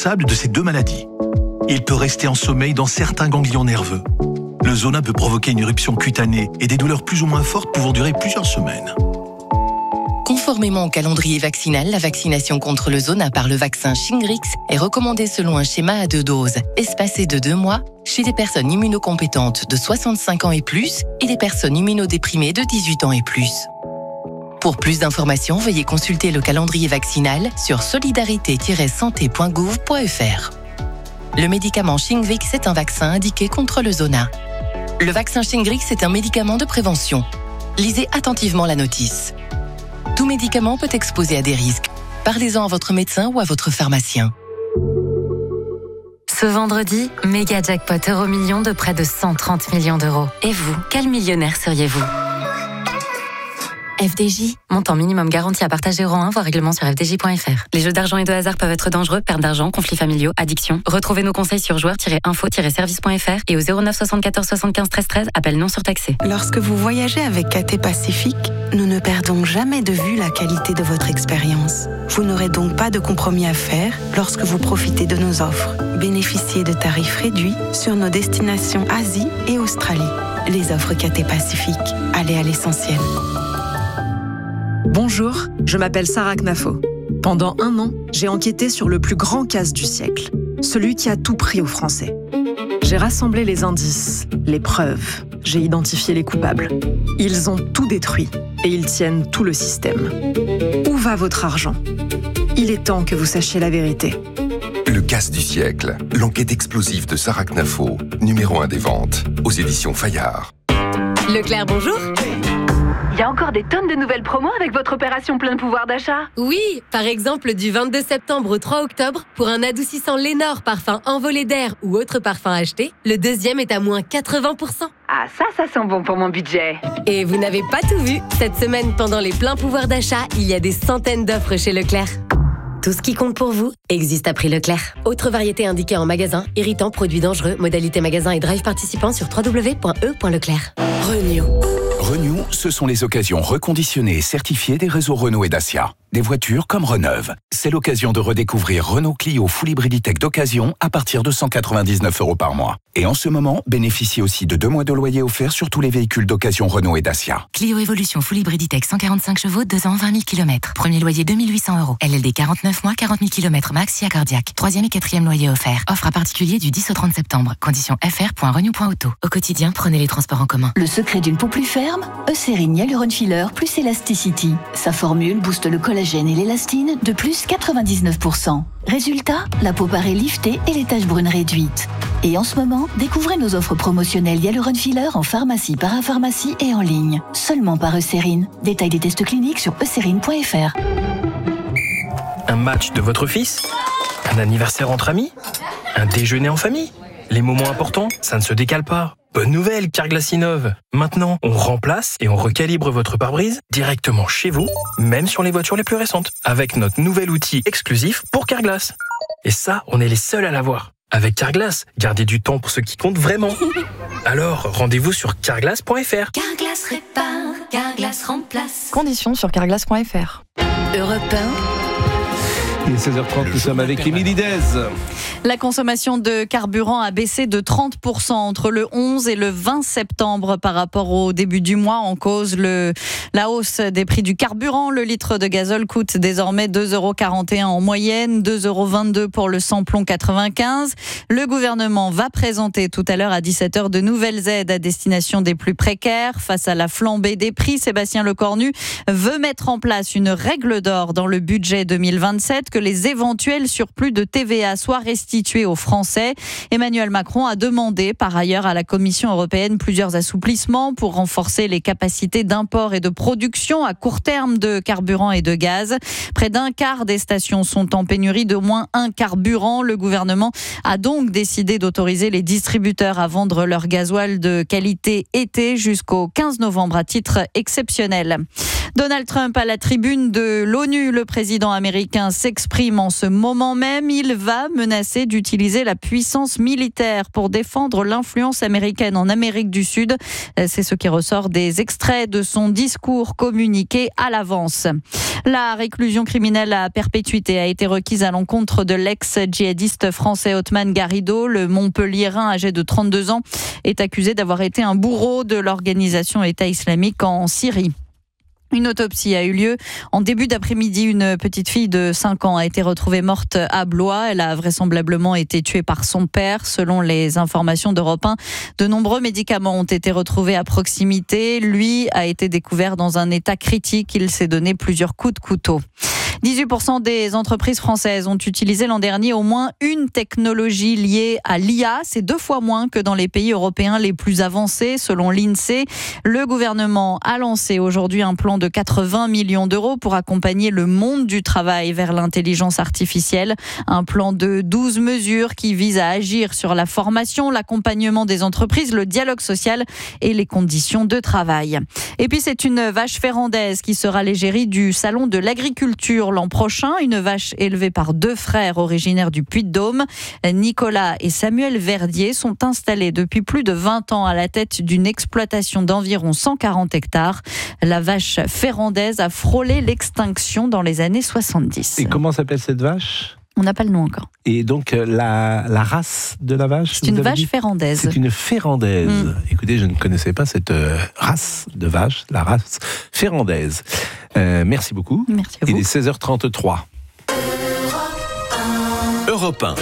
responsable de ces deux maladies. Il peut rester en sommeil dans certains ganglions nerveux. Le zona peut provoquer une éruption cutanée et des douleurs plus ou moins fortes pouvant durer plusieurs semaines. Conformément au calendrier vaccinal, la vaccination contre le zona par le vaccin Shingrix est recommandée selon un schéma à 2 doses, espacées de 2 mois, chez des personnes immunocompétentes de 65 ans et plus et des personnes immunodéprimées de 18 ans et plus. Pour plus d'informations, veuillez consulter le calendrier vaccinal sur solidarité-santé.gouv.fr. Le médicament Shingrix est un vaccin indiqué contre le zona. Le vaccin Shingrix est un médicament de prévention. Lisez attentivement la notice. Tout médicament peut exposer à des risques. Parlez-en à votre médecin ou à votre pharmacien. Ce vendredi, méga jackpot Euromillions de près de 130 millions d'euros. Et vous, quel millionnaire seriez-vous ? FDJ, montant minimum garanti à partager euro 1, voire règlement sur fdj.fr. Les jeux d'argent et de hasard peuvent être dangereux, perte d'argent, conflits familiaux, addiction. Retrouvez nos conseils sur joueurs-info-service.fr et au 09 74 75 13 13, appel non surtaxé. Lorsque vous voyagez avec KT Pacifique, nous ne perdons jamais de vue la qualité de votre expérience. Vous n'aurez donc pas de compromis à faire lorsque vous profitez de nos offres. Bénéficiez de tarifs réduits sur nos destinations Asie et Australie. Les offres KT Pacifique. Allez à l'essentiel. Bonjour, je m'appelle Sarah Knafo. Pendant 1 an, j'ai enquêté sur le plus grand casse du siècle, celui qui a tout pris aux Français. J'ai rassemblé les indices, les preuves, j'ai identifié les coupables. Ils ont tout détruit et ils tiennent tout le système. Où va votre argent ? Il est temps que vous sachiez la vérité. Le casse du siècle, l'enquête explosive de Sarah Knafo, numéro 1 des ventes, aux éditions Fayard. Leclerc, bonjour. Il y a encore des tonnes de nouvelles promos avec votre opération plein pouvoir d'achat. Oui, par exemple du 22 septembre au 3 octobre, pour un adoucissant Lénore parfum envolé d'air ou autre parfum acheté, le deuxième est à moins 80%. Ah, ça sent bon pour mon budget. Et vous n'avez pas tout vu. Cette semaine, pendant les pleins pouvoirs d'achat, il y a des centaines d'offres chez Leclerc. Tout ce qui compte pour vous existe à prix Leclerc. Autre variété indiquée en magasin, irritant, produits dangereux, modalité magasin et drive participant sur www.e.leclerc. Renew, ce sont les occasions reconditionnées et certifiées des réseaux Renault et Dacia. Des voitures comme Reneuve. C'est l'occasion de redécouvrir Renault Clio Full Hybriditech d'occasion à partir de 199 € par mois. Et en ce moment, bénéficiez aussi de 2 mois de loyer offert sur tous les véhicules d'occasion Renault et Dacia. Clio Evolution Full Hybriditech 145 chevaux, 2 ans, 20 000 km. Premier loyer 2 800 €. LLD 49 mois, 40 000 km max, SIA cardiaque. 3e et 4e loyer offert. Offre à particulier du 10 au 30 septembre. Conditions fr.renew.auto. Au quotidien, prenez les transports en commun. Le secret d'une peau plus ferme, Eucérine Hyaluron Filler plus Elasticity. Sa formule booste le collagène et l'élastine de plus 99%. Résultat, la peau paraît liftée et les taches brunes réduites. Et en ce moment, découvrez nos offres promotionnelles Hyaluron Filler en pharmacie, parapharmacie et en ligne. Seulement par Eucérine. Détail des tests cliniques sur eucérine.fr. Un match de votre fils ? Un anniversaire entre amis ? Un déjeuner en famille ? Les moments importants, ça ne se décale pas. Bonne nouvelle, Carglass innove. Maintenant, on remplace et on recalibre votre pare-brise directement chez vous, même sur les voitures les plus récentes, avec notre nouvel outil exclusif pour Carglass. Et ça, on est les seuls à l'avoir. Avec Carglass, gardez du temps pour ce qui compte vraiment. Alors, rendez-vous sur carglass.fr. Carglass répare, Carglass remplace. Conditions sur carglass.fr. Europe 1. Il est 16h30, nous sommes avec Émilie Dez. La consommation de carburant a baissé de 30% entre le 11 et le 20 septembre par rapport au début du mois. En cause, la hausse des prix du carburant. Le litre de gazole coûte désormais 2,41 € en moyenne, 2,22 € pour le samplon 95. Le gouvernement va présenter tout à l'heure à 17h de nouvelles aides à destination des plus précaires. Face à la flambée des prix, Sébastien Lecornu veut mettre en place une règle d'or dans le budget 2027, que les éventuels surplus de TVA soient restitués aux Français. Emmanuel Macron a demandé par ailleurs à la Commission européenne plusieurs assouplissements pour renforcer les capacités d'import et de production à court terme de carburant et de gaz. Près d'un quart des stations sont en pénurie d'au moins un carburant. Le gouvernement a donc décidé d'autoriser les distributeurs à vendre leur gasoil de qualité été jusqu'au 15 novembre à titre exceptionnel. Donald Trump à la tribune de l'ONU. Le président américain s'exprime en ce moment même. Il va menacer d'utiliser la puissance militaire pour défendre l'influence américaine en Amérique du Sud. C'est ce qui ressort des extraits de son discours communiqué à l'avance. La réclusion criminelle à perpétuité a été requise à l'encontre de l'ex-djihadiste français Othman Garrido. Le Montpelliérain, âgé de 32 ans, est accusé d'avoir été un bourreau de l'organisation État islamique en Syrie. Une autopsie a eu lieu en début d'après-midi. Une petite fille de 5 ans a été retrouvée morte à Blois. Elle a vraisemblablement été tuée par son père. Selon les informations d'Europe 1, de nombreux médicaments ont été retrouvés à proximité. Lui a été découvert dans un état critique. Il s'est donné plusieurs coups de couteau. 18% des entreprises françaises ont utilisé l'an dernier au moins une technologie liée à l'IA. C'est 2 fois moins que dans les pays européens les plus avancés, selon l'INSEE. Le gouvernement a lancé aujourd'hui un plan de 80 millions d'euros pour accompagner le monde du travail vers l'intelligence artificielle. Un plan de 12 mesures qui vise à agir sur la formation, l'accompagnement des entreprises, le dialogue social et les conditions de travail. Et puis c'est une vache férandaise qui sera l'égérie du Salon de l'agriculture l'an prochain. Une vache élevée par 2 frères originaires du Puy-de-Dôme. Nicolas et Samuel Verdier sont installés depuis plus de 20 ans à la tête d'une exploitation d'environ 140 hectares. La vache férandaise a frôlé l'extinction dans les années 70. Et comment s'appelle cette vache ? On n'a pas le nom encore. Et donc, la race de la vache ? C'est une vache férandaise. C'est une férandaise. Écoutez, je ne connaissais pas cette race de vache, la race férandaise. Merci beaucoup. Merci à vous. Il est 16h33. Europe 1.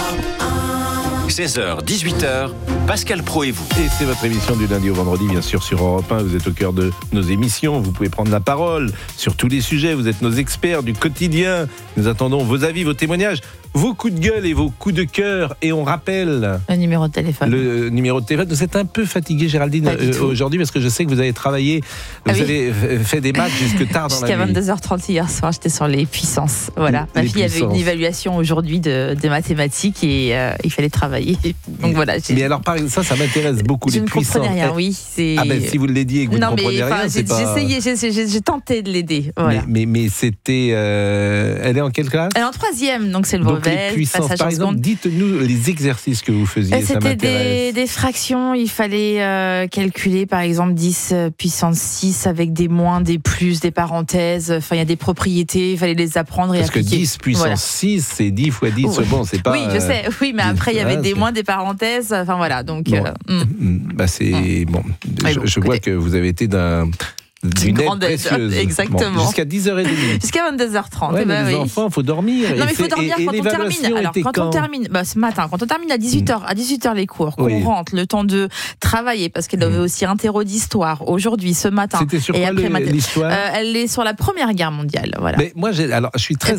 16h, 18h, Pascal Praud et vous. Et c'est votre émission du lundi au vendredi, bien sûr, sur Europe 1. Vous êtes au cœur de nos émissions. Vous pouvez prendre la parole sur tous les sujets. Vous êtes nos experts du quotidien. Nous attendons vos avis, vos témoignages, vos coups de gueule et vos coups de cœur. Et on rappelle le numéro de téléphone. Le numéro de téléphone. Vous êtes un peu fatiguée, Géraldine, aujourd'hui, parce que je sais que vous avez travaillé, vous avez fait des maths jusque tard dans la nuit. Jusqu'à 22h30 hier soir, j'étais sur les puissances. Voilà. Ma fille avait une évaluation aujourd'hui de mathématiques et il fallait travailler. Donc voilà. Mais alors, ça m'intéresse beaucoup, les puissances. Je ne comprenais rien, oui. Ah ben, si vous l'avez dit et que vous ne comprenez rien, c'est pas... j'ai tenté de l'aider. Voilà. Mais c'était... elle est en quelle classe ? Elle est en 3e, donc c'est le brevet. Donc les puissances, par exemple, dites-nous les exercices que vous faisiez, ça m'intéresse. C'était des fractions, il fallait calculer par exemple 10 puissance 6 avec des moins, des plus, des parenthèses, enfin il y a des propriétés, il fallait les apprendre et appliquer. Parce que 10 puissance 6, c'est 10 fois 10, bon, c'est pas... Oui, je sais, oui, mais après il y avait des moins, des parenthèses, enfin voilà, donc... Bah c'est... Bon, je vois que vous avez été d'une aide précieuse. Exactement. Bon, jusqu'à 10h30. Jusqu'à 22h30. Ouais, mais les enfants, il faut dormir. Non, mais il faut dormir quand on termine. Alors, quand on termine, ce matin, quand on termine à 18h les cours, qu'on rentre, le temps de travailler, parce qu'elle avait aussi un terreau d'histoire aujourd'hui, ce matin. C'était sur quoi l'histoire ? Elle est sur la Première Guerre mondiale. Voilà. Mais moi, je suis très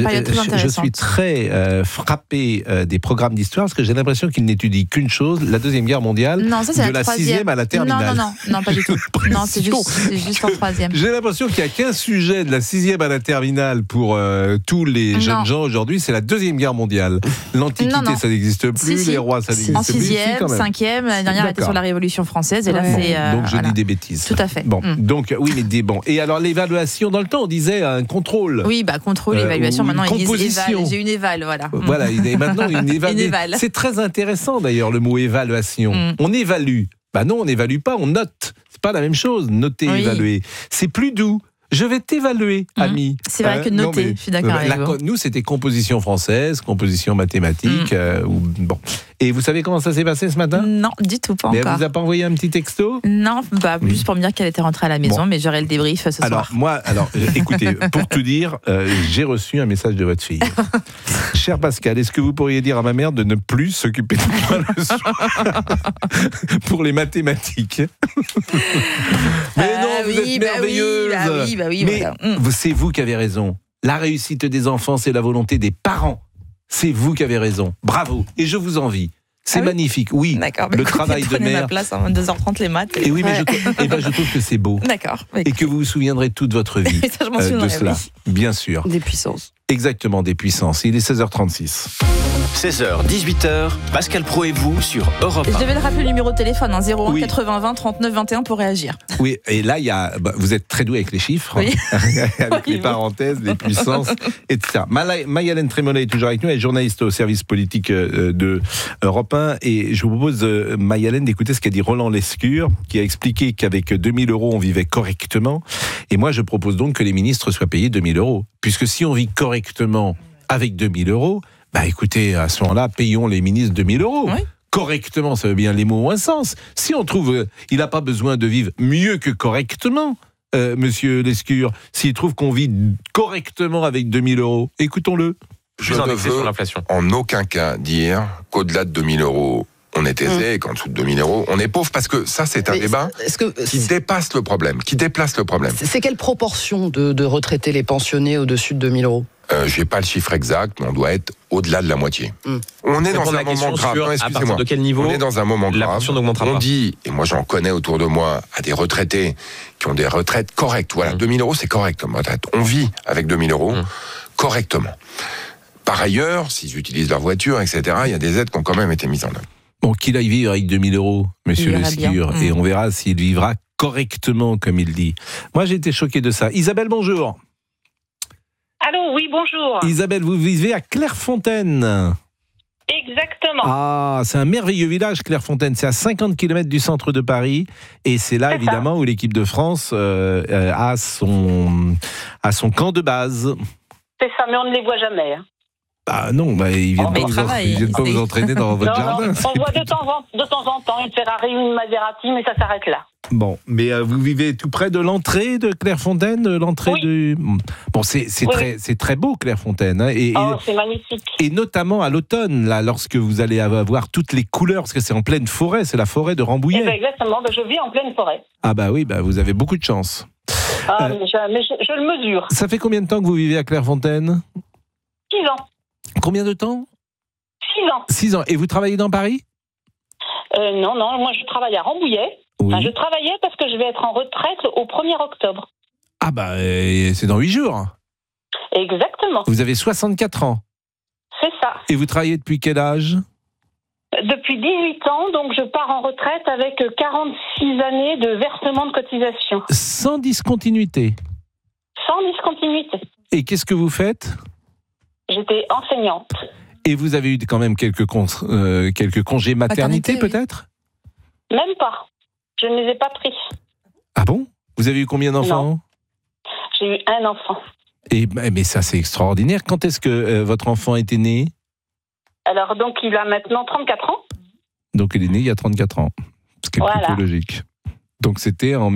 frappé des programmes d'histoire, parce que j'ai l'impression qu'ils n'étudient qu'une chose, la Deuxième Guerre mondiale. Non, ça, c'est de la 6e à la terminale. Non, pas du tout. Non, c'est juste en 3e. J'ai l'impression qu'il n'y a qu'un sujet de la 6e à la terminale pour tous les jeunes gens aujourd'hui, c'est la Deuxième Guerre mondiale. L'Antiquité, ça n'existe plus, les rois, ça n'existe plus. En 6e, 5e, l'année dernière, elle était sur la Révolution française, et là, c'est... donc je dis des bêtises. Tout à fait. Bon, donc oui, mais bon. Et alors l'évaluation, dans le temps, on disait un contrôle. Oui, contrôle, évaluation, maintenant ils disent éval. J'ai une éval, voilà. Voilà, il y a maintenant une éval. C'est très intéressant d'ailleurs le mot évaluation. On évalue. Non, on n'évalue pas, on note. C'est pas la même chose, noter, évaluer. C'est plus doux. Je vais t'évaluer, ami. C'est vrai que noter, je suis d'accord avec vous. Nous, c'était composition française, composition mathématique. Bon. Et vous savez comment ça s'est passé ce matin ? Non, du tout, pas encore. Elle vous a pas envoyé un petit texto ? Non, juste pour me dire qu'elle était rentrée à la maison, mais j'aurai le débrief ce soir. Écoutez, pour tout dire, j'ai reçu un message de votre fille. Cher Pascal, est-ce que vous pourriez dire à ma mère de ne plus s'occuper de moi le soir pour les mathématiques ? Mais non, vous êtes merveilleuse. Mais c'est vous qui avez raison. La réussite des enfants, c'est la volonté des parents. C'est vous qui avez raison. Bravo. Et je vous envie. C'est magnifique. Oui, le travail de mère. Ma place à 22h30 les maths. Et oui, mais je trouve que c'est beau. D'accord. Et que vous vous souviendrez toute votre vie ça, je m'en souviendrai, de cela. Oui. Bien sûr. Des puissances. Exactement, des puissances. Il est 16h36. 16h, 18h, Pascal Praud et vous sur Europe 1. Je devais le rappeler le numéro de téléphone, 01 80 20 39 21 pour réagir. Oui, et là, vous êtes très doué avec les chiffres, oui. Avec les parenthèses, les puissances, etc. Mayalène Trémollet est toujours avec nous, elle est journaliste au service politique de Europe 1. Et je vous propose, Mayalène, d'écouter ce qu'a dit Roland Lescure, qui a expliqué qu'avec 2000 €, on vivait correctement. Et moi, je propose donc que les ministres soient payés 2000 €. Puisque si on vit correctement avec 2000 €, écoutez, à ce moment-là, payons les ministres 2000 €. Oui. Correctement, ça veut bien les mots ont un sens. Si on trouve il n'a pas besoin de vivre mieux que correctement, monsieur Lescure, s'il trouve qu'on vit correctement avec 2000 €, écoutons-le. Je ne veux en aucun cas dire qu'au-delà de 2000 €, on est aisé et qu'en dessous de 2000 €, on est pauvre, parce que ça, c'est un débat qui dépasse le problème, qui déplace le problème. C'est quelle proportion de retraités, les pensionnés, au-dessus de 2000 €? Je n'ai pas le chiffre exact, mais on doit être au-delà de la moitié. On est dans un moment grave. Non, à partir de quel niveau on est dans un moment grave. La pension n'augmentera pas. On dit, et moi j'en connais autour de moi, à des retraités qui ont des retraites correctes. Voilà, 2000 € c'est correct comme retraite. On vit avec 2000 € correctement. Par ailleurs, s'ils utilisent leur voiture, etc., il y a des aides qui ont quand même été mises en œuvre. Bon, qu'il aille vivre avec 2000 €, monsieur Lescure, et on verra s'il vivra correctement, comme il dit. Moi, j'ai été choqué de ça. Isabelle, bonjour. Allô, oui, bonjour. Isabelle, vous vivez à Clairefontaine. Exactement. Ah, c'est un merveilleux village, Clairefontaine. C'est à 50 km du centre de Paris. Et c'est là, évidemment, où l'équipe de France a son camp de base. C'est ça, mais on ne les voit jamais. Ah non, ils viennent pas vous entraîner dans votre jardin. Non, on voit de temps en temps une Ferrari, une Maserati, mais ça s'arrête là. Bon, mais vous vivez tout près de l'entrée de Clairefontaine, oui. Bon, c'est très beau Clairefontaine, hein, c'est magnifique. Et notamment à l'automne, là, lorsque vous allez avoir toutes les couleurs, parce que c'est en pleine forêt, c'est la forêt de Rambouillet. Exactement, je vis en pleine forêt. Ah oui, vous avez beaucoup de chance. Mais je le mesure. Ça fait combien de temps que vous vivez à Clairefontaine ? 6 ans. Combien de temps ? 6 ans. 6 ans. Et vous travaillez dans Paris ? Non, moi je travaille à Rambouillet. Oui. Enfin, je travaillais parce que je vais être en retraite au 1er octobre. Ah c'est dans 8 jours. Exactement. Vous avez 64 ans. C'est ça. Et vous travaillez depuis quel âge ? Depuis 18 ans, donc je pars en retraite avec 46 années de versement de cotisation. Sans discontinuité ? Sans discontinuité. Et qu'est-ce que vous faites ? J'étais enseignante. Et vous avez eu quand même quelques congés maternité, peut-être ? Même pas. Je ne les ai pas pris. Ah bon ? Vous avez eu combien d'enfants ? Non. J'ai eu un enfant. Mais ça, c'est extraordinaire. Quand est-ce que votre enfant était né ? Alors, donc, il a maintenant 34 ans. Donc, il est né il y a 34 ans. Ce qui est plutôt logique. Donc, c'était en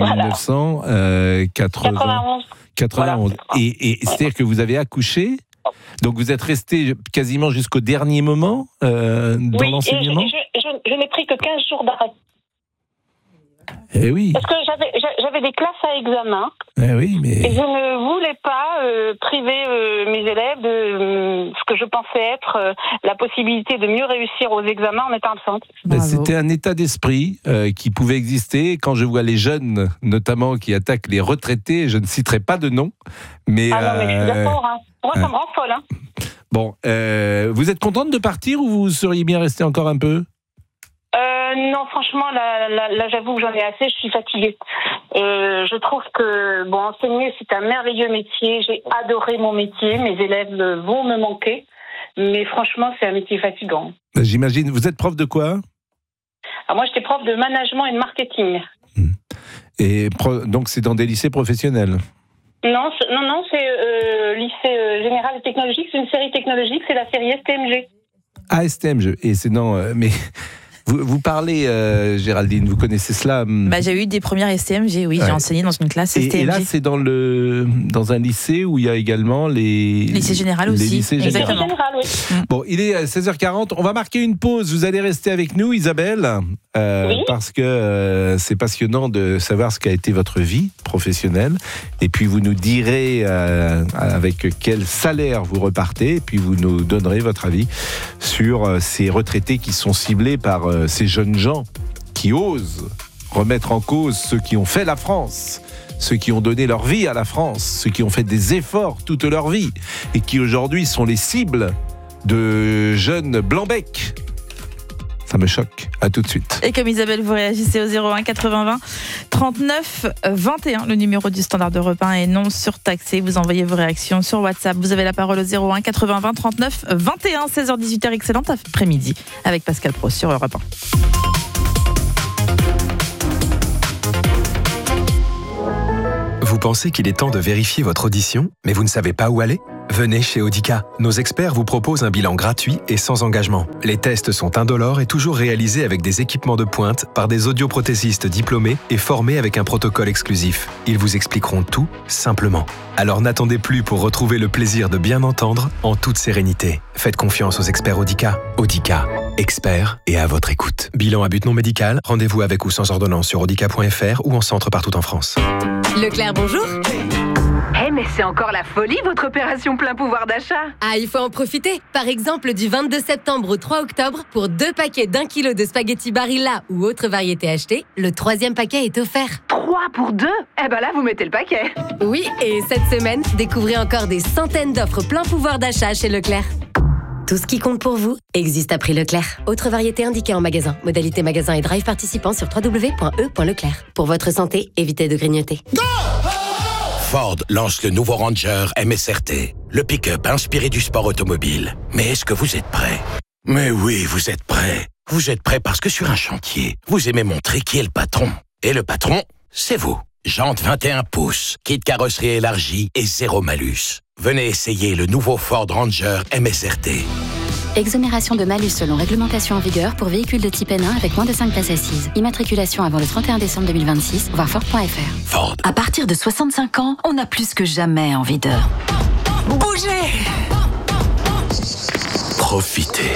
1991. 91. Et c'est-à-dire que vous avez accouché ? Donc vous êtes resté quasiment jusqu'au dernier moment dans l'enseignement ? Oui, je n'ai pris que 15 jours d'arrêt. Eh oui. Parce que j'avais des classes à examen. Eh oui, mais... Et je ne voulais pas priver mes élèves de ce que je pensais être la possibilité de mieux réussir aux examens en étant absente. C'était un état d'esprit qui pouvait exister. Quand je vois les jeunes, notamment, qui attaquent les retraités, je ne citerai pas de nom. Mais, non, mais je suis d'accord. Hein. Moi, ça me rend folle. Hein. Bon, vous êtes contente de partir ou vous seriez bien resté encore un peu ? Non, franchement, là, j'avoue que j'en ai assez, je suis fatiguée. Je trouve que, enseigner, c'est un merveilleux métier. J'ai adoré mon métier. Mes élèves vont me manquer. Mais franchement, c'est un métier fatigant. J'imagine. Vous êtes prof de quoi ? Alors, moi, j'étais prof de management et de marketing. Et donc, c'est dans des lycées professionnels ? Non, c'est lycée général et technologique. C'est une série technologique, c'est la série STMG. Ah, STMG. Et c'est mais... Vous parlez, Géraldine, vous connaissez cela ? J'ai eu des premières STMG, oui, j'ai enseigné dans une classe STMG. Et là, c'est dans un lycée où il y a également les... Lycée général aussi. Lycées général, oui. Bon, il est 16h40, on va marquer une pause. Vous allez rester avec nous, Isabelle, oui. Parce que c'est passionnant de savoir ce qu'a été votre vie professionnelle. Et puis, vous nous direz avec quel salaire vous repartez. Et puis, vous nous donnerez votre avis sur ces retraités qui sont ciblés par ces jeunes gens qui osent remettre en cause ceux qui ont fait la France. ceux qui ont donné leur vie à la France, ceux qui ont fait des efforts toute leur vie et qui aujourd'hui sont les cibles de jeunes blancs-becs. Ça me choque. À tout de suite. Et comme Isabelle, vous réagissez au 01 80 20 39 21, le numéro du standard d'Europe 1 est non surtaxé. Vous envoyez vos réactions sur WhatsApp. Vous avez la parole au 01 80 20 39 21, 16h-18h, excellente après-midi avec Pascal Praud sur Europe 1. Vous pensez qu'il est temps de vérifier votre audition, mais vous ne savez pas où aller ? Venez chez Audica. Nos experts vous proposent un bilan gratuit et sans engagement. Les tests sont indolores et toujours réalisés avec des équipements de pointe par des audioprothésistes diplômés et formés avec un protocole exclusif. Ils vous expliqueront tout simplement. Alors n'attendez plus pour retrouver le plaisir de bien entendre en toute sérénité. Faites confiance aux experts Audica. Audica, experts et à votre écoute. Bilan à but non médical, rendez-vous avec ou sans ordonnance sur audica.fr ou en centre partout en France. Leclerc, bonjour. Mais c'est encore la folie, votre opération plein pouvoir d'achat. Ah, il faut en profiter. Par exemple, du 22 septembre au 3 octobre, pour 2 paquets d'1 kilo de spaghettis Barilla ou autre variété achetée, le 3e paquet est offert. 3 pour 2 ? Eh ben là, vous mettez le paquet. Oui, et cette semaine, découvrez encore des centaines d'offres plein pouvoir d'achat chez Leclerc. Tout ce qui compte pour vous existe à prix Leclerc. Autre variété indiquée en magasin. Modalité magasin et drive participant sur www.e.leclerc. Pour votre santé, évitez de grignoter. Go! Ford lance le nouveau Ranger MSRT, le pick-up inspiré du sport automobile. Mais est-ce que vous êtes prêts ? Mais oui, vous êtes prêts. Vous êtes prêts parce que sur un chantier, vous aimez montrer qui est le patron. Et le patron, c'est vous. Jantes 21 pouces, kit carrosserie élargie et 0 malus. Venez essayer le nouveau Ford Ranger MSRT. Exonération de malus selon réglementation en vigueur pour véhicules de type N1 avec moins de 5 places assises. Immatriculation avant le 31 décembre 2026, voir Ford.fr. Ford. À partir de 65 ans, on a plus que jamais envie de... bouger. Profitez.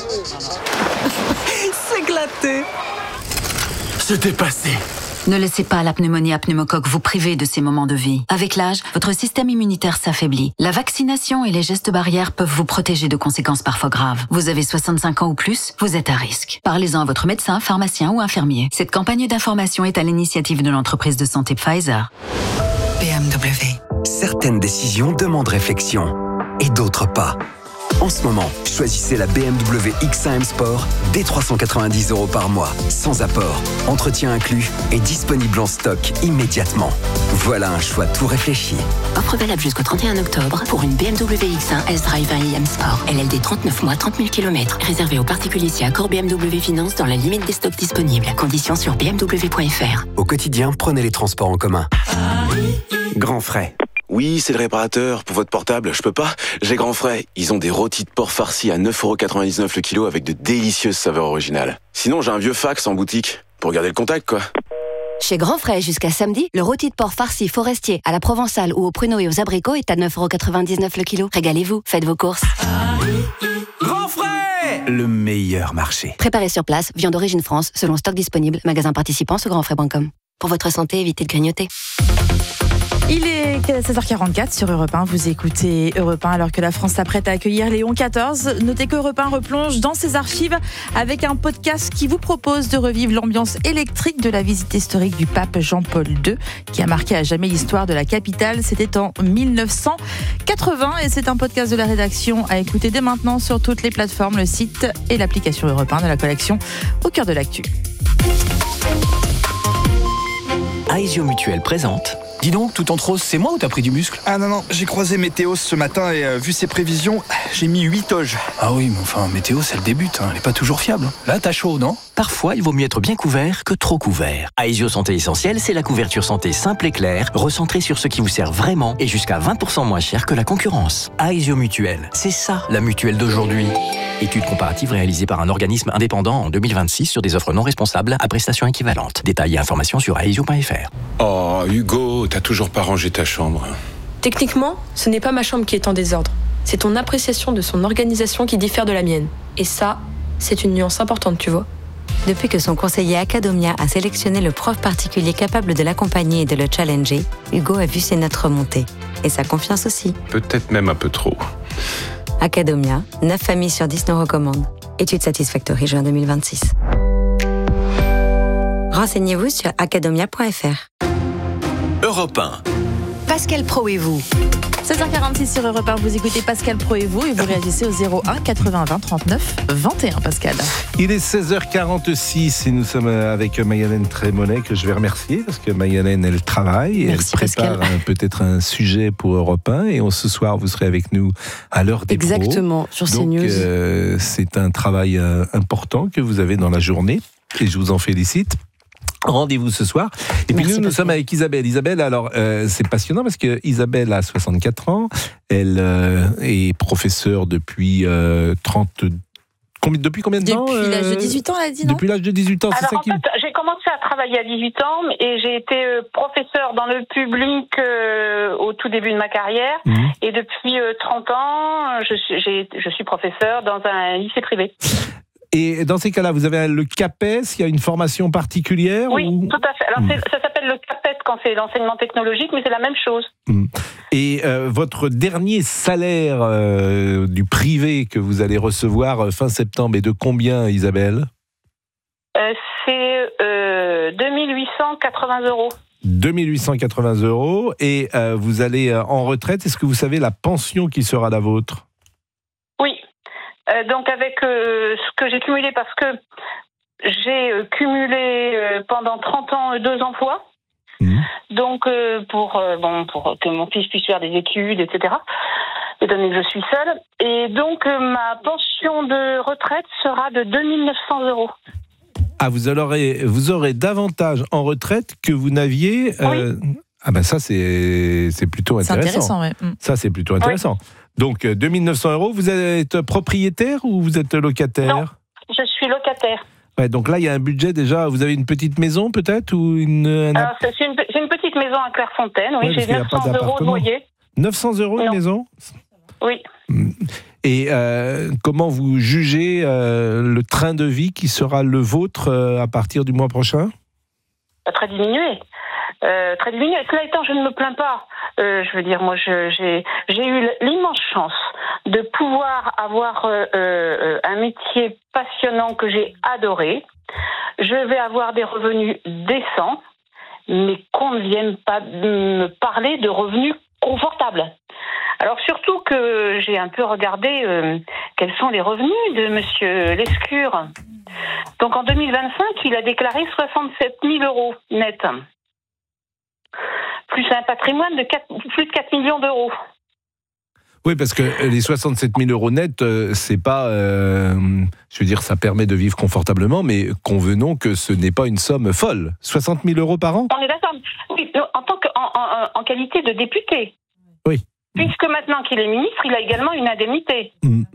S'éclater. Se dépasser. Ne laissez pas la pneumonie à pneumocoque vous priver de ces moments de vie. Avec l'âge, votre système immunitaire s'affaiblit. La vaccination et les gestes barrières peuvent vous protéger de conséquences parfois graves. Vous avez 65 ans ou plus, vous êtes à risque. Parlez-en à votre médecin, pharmacien ou infirmier. Cette campagne d'information est à l'initiative de l'entreprise de santé Pfizer. BMW. Certaines décisions demandent réflexion et d'autres pas. En ce moment, choisissez la BMW X1 M Sport dès 390 € par mois, sans apport, entretien inclus et disponible en stock immédiatement. Voilà un choix tout réfléchi. Offre valable jusqu'au 31 octobre pour une BMW X1 S-Drive 1iM Sport. LLD 39 mois, 30 000 km. Réservé aux particuliers si accord BMW Finance dans la limite des stocks disponibles. Conditions sur bmw.fr. Au quotidien, prenez les transports en commun. Grand Frais. Oui, c'est le réparateur. Pour votre portable, je peux pas. J'ai Grand Frais. Ils ont des rôtis de porc farcis à 9,99 € le kilo avec de délicieuses saveurs originales. Sinon, j'ai un vieux fax en boutique. Pour garder le contact, quoi. Chez Grand Frais, jusqu'à samedi, le rôti de porc farci forestier à la provençale ou au pruneau et aux abricots est à 9,99 € le kilo. Régalez-vous, faites vos courses. Grand Frais, le meilleur marché. Préparé sur place, viande d'origine France, selon stock disponible, magasin participant sur grandfrais.com. Pour votre santé, évitez de grignoter. Il est 16h44 sur Europe 1. Vous écoutez Europe 1 alors que la France s'apprête à accueillir Léon XIV. Notez qu'Europe 1 replonge dans ses archives avec un podcast qui vous propose de revivre l'ambiance électrique de la visite historique du pape Jean-Paul II qui a marqué à jamais l'histoire de la capitale. C'était en 1980 et c'est un podcast de la rédaction à écouter dès maintenant sur toutes les plateformes, le site et l'application Europe 1 de la collection Au cœur de l'actu. Aesio Mutuel présente. Dis donc, tout en rose, c'est moi ou t'as pris du muscle? Ah non, j'ai croisé Météo ce matin et vu ses prévisions, j'ai mis 8 toges. Ah oui, mais enfin, Météo, c'est le début, elle est pas toujours fiable. Là, t'as chaud, non? Parfois, il vaut mieux être bien couvert que trop couvert. Aesio Santé Essentielle, c'est la couverture santé simple et claire, recentrée sur ce qui vous sert vraiment et jusqu'à 20% moins cher que la concurrence. Aesio Mutuel, c'est ça, la mutuelle d'aujourd'hui. Étude comparative réalisée par un organisme indépendant en 2026 sur des offres non responsables à prestations équivalentes. Détails et informations sur aesio.fr. Oh, Hugo, t'as toujours pas rangé ta chambre. Techniquement, ce n'est pas ma chambre qui est en désordre. C'est ton appréciation de son organisation qui diffère de la mienne. Et ça, c'est une nuance importante, tu vois. Depuis que son conseiller Acadomia a sélectionné le prof particulier capable de l'accompagner et de le challenger, Hugo a vu ses notes remonter. Et sa confiance aussi. Peut-être même un peu trop. Acadomia, 9 familles sur 10 nous recommandent. Étude Satisfactory, juin 2026. Renseignez-vous sur acadomia.fr. Europe 1. Pascal Pro et vous. 16h46 sur Europe 1, vous écoutez Pascal Pro et vous réagissez au 01 80 20 39 21, Pascal. Il est 16h46 et nous sommes avec Maï-Hélène Trémonet, que je vais remercier parce que Maï-Hélène, elle travaille. Merci, elle prépare peut-être un sujet pour Europe 1 et ce soir, vous serez avec nous à l'heure des pros. Exactement, sur CNews. Donc, c'est un travail important que vous avez dans la journée et je vous en félicite. Rendez-vous ce soir. Et puis nous sommes avec Isabelle. Isabelle, alors c'est passionnant parce que Isabelle a 64 ans. Elle est professeure depuis depuis combien de temps Depuis l'âge de 18 ans, elle a dit, non? Depuis l'âge de 18 ans, c'est ça qui... En fait, j'ai commencé à travailler à 18 ans et j'ai été professeur dans le public au tout début de ma carrière. Et depuis 30 ans, je suis professeur dans un lycée privé. Et dans ces cas-là, vous avez le CAPES, il y a une formation particulière? Oui, tout à fait. Alors ça s'appelle le CAPES quand c'est l'enseignement technologique, mais c'est la même chose. Et votre dernier salaire du privé que vous allez recevoir fin septembre est de combien, Isabelle? C'est 2880 €. 2880 €. Et vous allez en retraite. Est-ce que vous savez la pension qui sera la vôtre? Oui. Donc avec ce que j'ai cumulé, parce que j'ai cumulé pendant 30 ans 2 emplois, donc pour que mon fils puisse faire des études, etc., étant donné que je suis seule, et donc ma pension de retraite sera de 2900 €. Ah, vous aurez davantage en retraite que vous n'aviez... Oui. Ah ben ça c'est plutôt intéressant. C'est intéressant, ouais. Ça c'est plutôt intéressant. Oui. Donc 2900 €, vous êtes propriétaire ou vous êtes locataire? Non, je suis locataire. Ouais, donc là il y a un budget déjà. Vous avez une petite maison peut-être ou Alors, c'est une petite maison à Clairefontaine, oui, j'ai 900 € de loyer. 900 € une maison? Oui. Et comment vous jugez le train de vie qui sera le vôtre à partir du mois prochain? Très diminué. Très diminué. Cela étant, je ne me plains pas. Je veux dire, moi, j'ai eu l'immense chance de pouvoir avoir un métier passionnant que j'ai adoré. Je vais avoir des revenus décents, mais qu'on ne vienne pas me parler de revenus confortables. Alors surtout que j'ai un peu regardé quels sont les revenus de Monsieur Lescure. Donc en 2025, il a déclaré 67 000 € net, plus un patrimoine de plus de 4 millions d'euros. Oui, parce que les 67 000 € net, c'est pas... je veux dire, ça permet de vivre confortablement, mais convenons que ce n'est pas une somme folle. 60 000 € par an? On est d'accord. Oui, en qualité de député. Oui. Puisque maintenant qu'il est ministre, il a également une indemnité.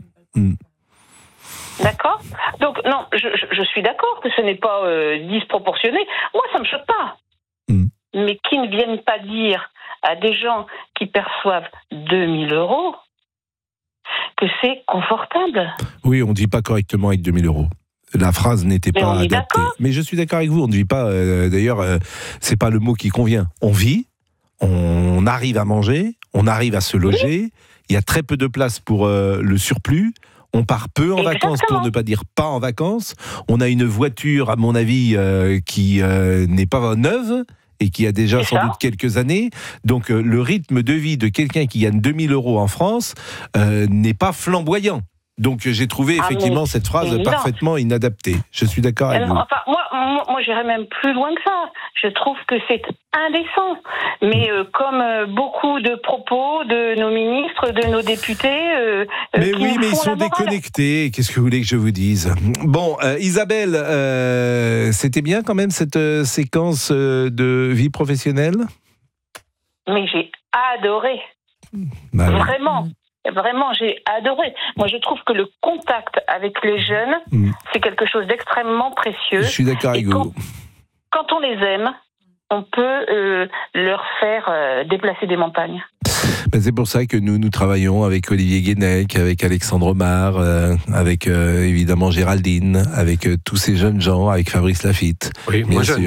D'accord? Donc, non, je suis d'accord que ce n'est pas disproportionné. Moi, ça ne me choque pas. Mais qui ne viennent pas dire à des gens qui perçoivent 2 000 € que c'est confortable. Oui, on ne vit pas correctement avec 2 000 €. La phrase n'était pas adaptée. Mais je suis d'accord avec vous, on ne vit pas... d'ailleurs, c'est pas le mot qui convient. On vit, on arrive à manger, on arrive à se loger, il y a très peu de place pour le surplus, on part peu en vacances, pour ne pas dire pas en vacances, on a une voiture, à mon avis, qui n'est pas neuve, et qui a déjà sans doute quelques années. Donc le rythme de vie de quelqu'un qui gagne 2 000 € en France n'est pas flamboyant. Donc j'ai trouvé effectivement cette phrase parfaitement inadaptée. Je suis d'accord avec vous. Enfin, moi j'irais même plus loin que ça. Je trouve que c'est indécent. Mais comme beaucoup de propos de nos ministres, de nos députés... mais oui, mais ils sont déconnectés. Qu'est-ce que vous voulez que je vous dise? Bon, Isabelle, c'était bien quand même cette séquence de vie professionnelle? Mais j'ai adoré. Vraiment. Vraiment, j'ai adoré. Moi, je trouve que le contact avec les jeunes, c'est quelque chose d'extrêmement précieux. Je suis d'accord avec vous. Quand on les aime, on peut leur faire déplacer des montagnes. Ben c'est pour ça que nous travaillons avec Olivier Guénec, avec Alexandre Omar, avec évidemment Géraldine, avec tous ces jeunes gens, avec Fabrice Lafitte. Oui, moi j'aime bien.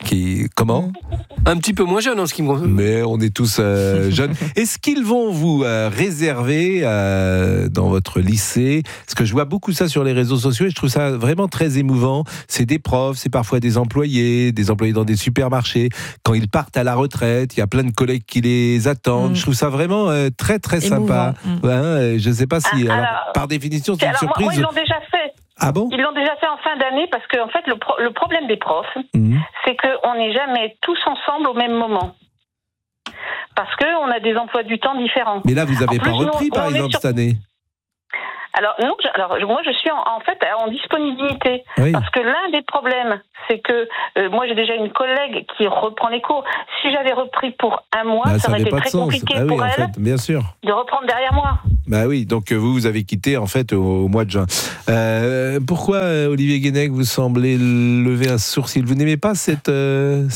Comment ? Un petit peu moins jeune en ce qui me concerne. Mais on est tous jeunes. Est-ce qu'ils vont vous réserver dans votre lycée ? Parce que je vois beaucoup ça sur les réseaux sociaux et je trouve ça vraiment très émouvant. C'est des profs, c'est parfois des employés dans des supermarchés. Quand ils partent à la retraite, il y a plein de collègues qui les attendent. Je trouve ça vraiment très très sympa. Ouais, je ne sais pas si, alors, par définition, c'est une surprise. Moi, ils l'ont déjà fait. Ah bon ? Ils l'ont déjà fait en fin d'année parce que en fait le problème des profs, c'est qu'on n'est jamais tous ensemble au même moment. Parce qu'on a des emplois du temps différents. Mais là, vous n'avez pas repris, par exemple, cette année ? Alors, non, moi, je suis en fait en disponibilité. Oui. Parce que l'un des problèmes, c'est que moi, j'ai déjà une collègue qui reprend les cours. Si j'avais repris pour un mois, ça aurait été très compliqué pour elle bien sûr. De reprendre derrière moi. Bah oui, donc vous avez quitté en fait au mois de juin. Pourquoi, Olivier Guénec, vous semblez lever un sourcil ? Vous n'aimez pas cette célébration ?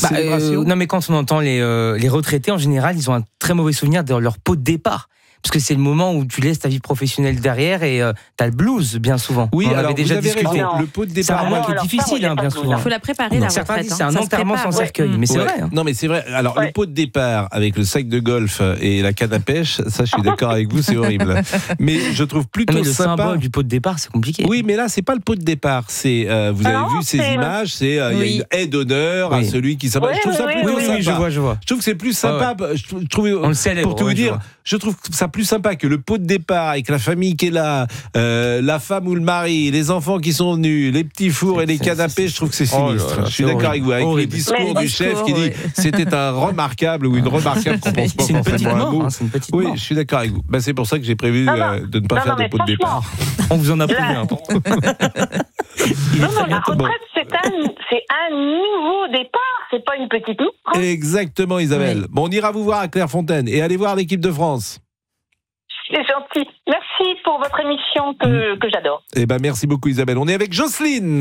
Non, mais quand on entend les retraités, en général, ils ont un très mauvais souvenir de leur pot de départ. Parce que c'est le moment où tu laisses ta vie professionnelle derrière et t'as le blues bien souvent. Oui, on avait déjà discuté. Le pot de départ, c'est un moment qui est difficile bien souvent. Il faut la préparer la retraite. C'est un enterrement sans cercueil, mais c'est vrai. Non, mais c'est vrai. Alors le pot de départ avec le sac de golf et la canne à pêche, ça, je suis d'accord avec vous, c'est horrible. Mais je trouve plutôt mais le sympa. symbole du pot de départ, c'est compliqué. Oui, mais là, c'est pas le pot de départ. C'est vous avez vu ces images, c'est il y a une haie d'honneur à celui qui s'abat. Je trouve ça plutôt sympa. Je vois. Je trouve que c'est plus sympa. Je trouve, pour tout vous dire, je trouve ça plus sympa que le pot de départ avec la famille qui est là, la femme ou le mari, les enfants qui sont venus, les petits fours et les canapés. Je trouve que c'est sinistre. Je suis d'accord avec vous, avec les discours du chef qui dit c'était un remarquable ou une remarquable qu'on pense pas forcément à mot. Oui, je suis d'accord avec vous. Ben, c'est pour ça que j'ai prévu de ne pas faire de pot de départ. On vous en a prévu un. Non, la retraite, c'est un nouveau départ, c'est pas une petite retraite. Exactement, Isabelle. Oui. Bon, on ira vous voir à Clairefontaine et allez voir l'équipe de France. C'est gentil. Merci pour votre émission que j'adore. Eh ben, merci beaucoup, Isabelle. On est avec Jocelyne.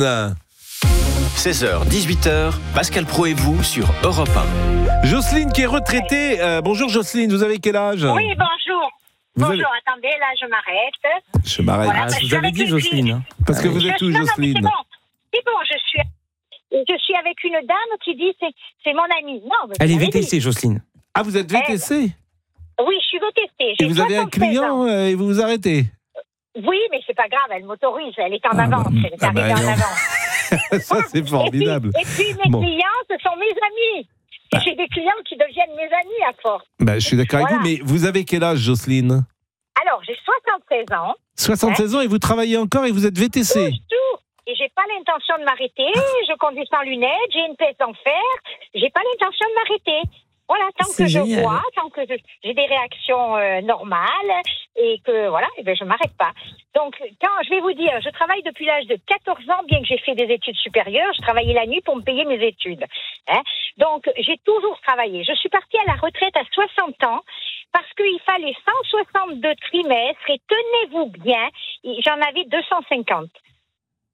16h, 18h, Pascal Praud et vous sur Europe 1. Jocelyne qui est retraitée. Bonjour Jocelyne, vous avez quel âge ? Oui, bonjour. Bonjour, attendez, là je m'arrête. Je m'arrête. Voilà, vous avez dit Jocelyne. Parce que vous êtes où, Jocelyne ? C'est bon, je suis avec une dame qui dit c'est mon amie. Non, elle est VTC, Jocelyne. Ah, vous êtes VTC ? Oui, je suis VTC. Et vous avez un client et vous vous arrêtez ? Oui, mais c'est pas grave, elle m'autorise, elle est en avance, elle est arrivée en avance. Ça, c'est formidable. Et puis mes clients, ce sont mes amis. Et j'ai des clients qui deviennent mes amis à force. Je suis d'accord avec vous, mais vous avez quel âge, Jocelyne ? Alors, j'ai 76 ans. 76 ans et vous travaillez encore et vous êtes VTC ? Tout. Et j'ai pas l'intention de m'arrêter, je conduis sans lunettes, j'ai une pièce en fer, j'ai pas l'intention de m'arrêter. Voilà, tant que je vois, tant que j'ai des réactions normales et que voilà, je m'arrête pas. Donc, quand je vais vous dire, je travaille depuis l'âge de 14 ans, bien que j'ai fait des études supérieures, je travaillais la nuit pour me payer mes études. Donc, j'ai toujours travaillé. Je suis partie à la retraite à 60 ans parce qu'il fallait 162 trimestres et tenez-vous bien, j'en avais 250. D'accord ?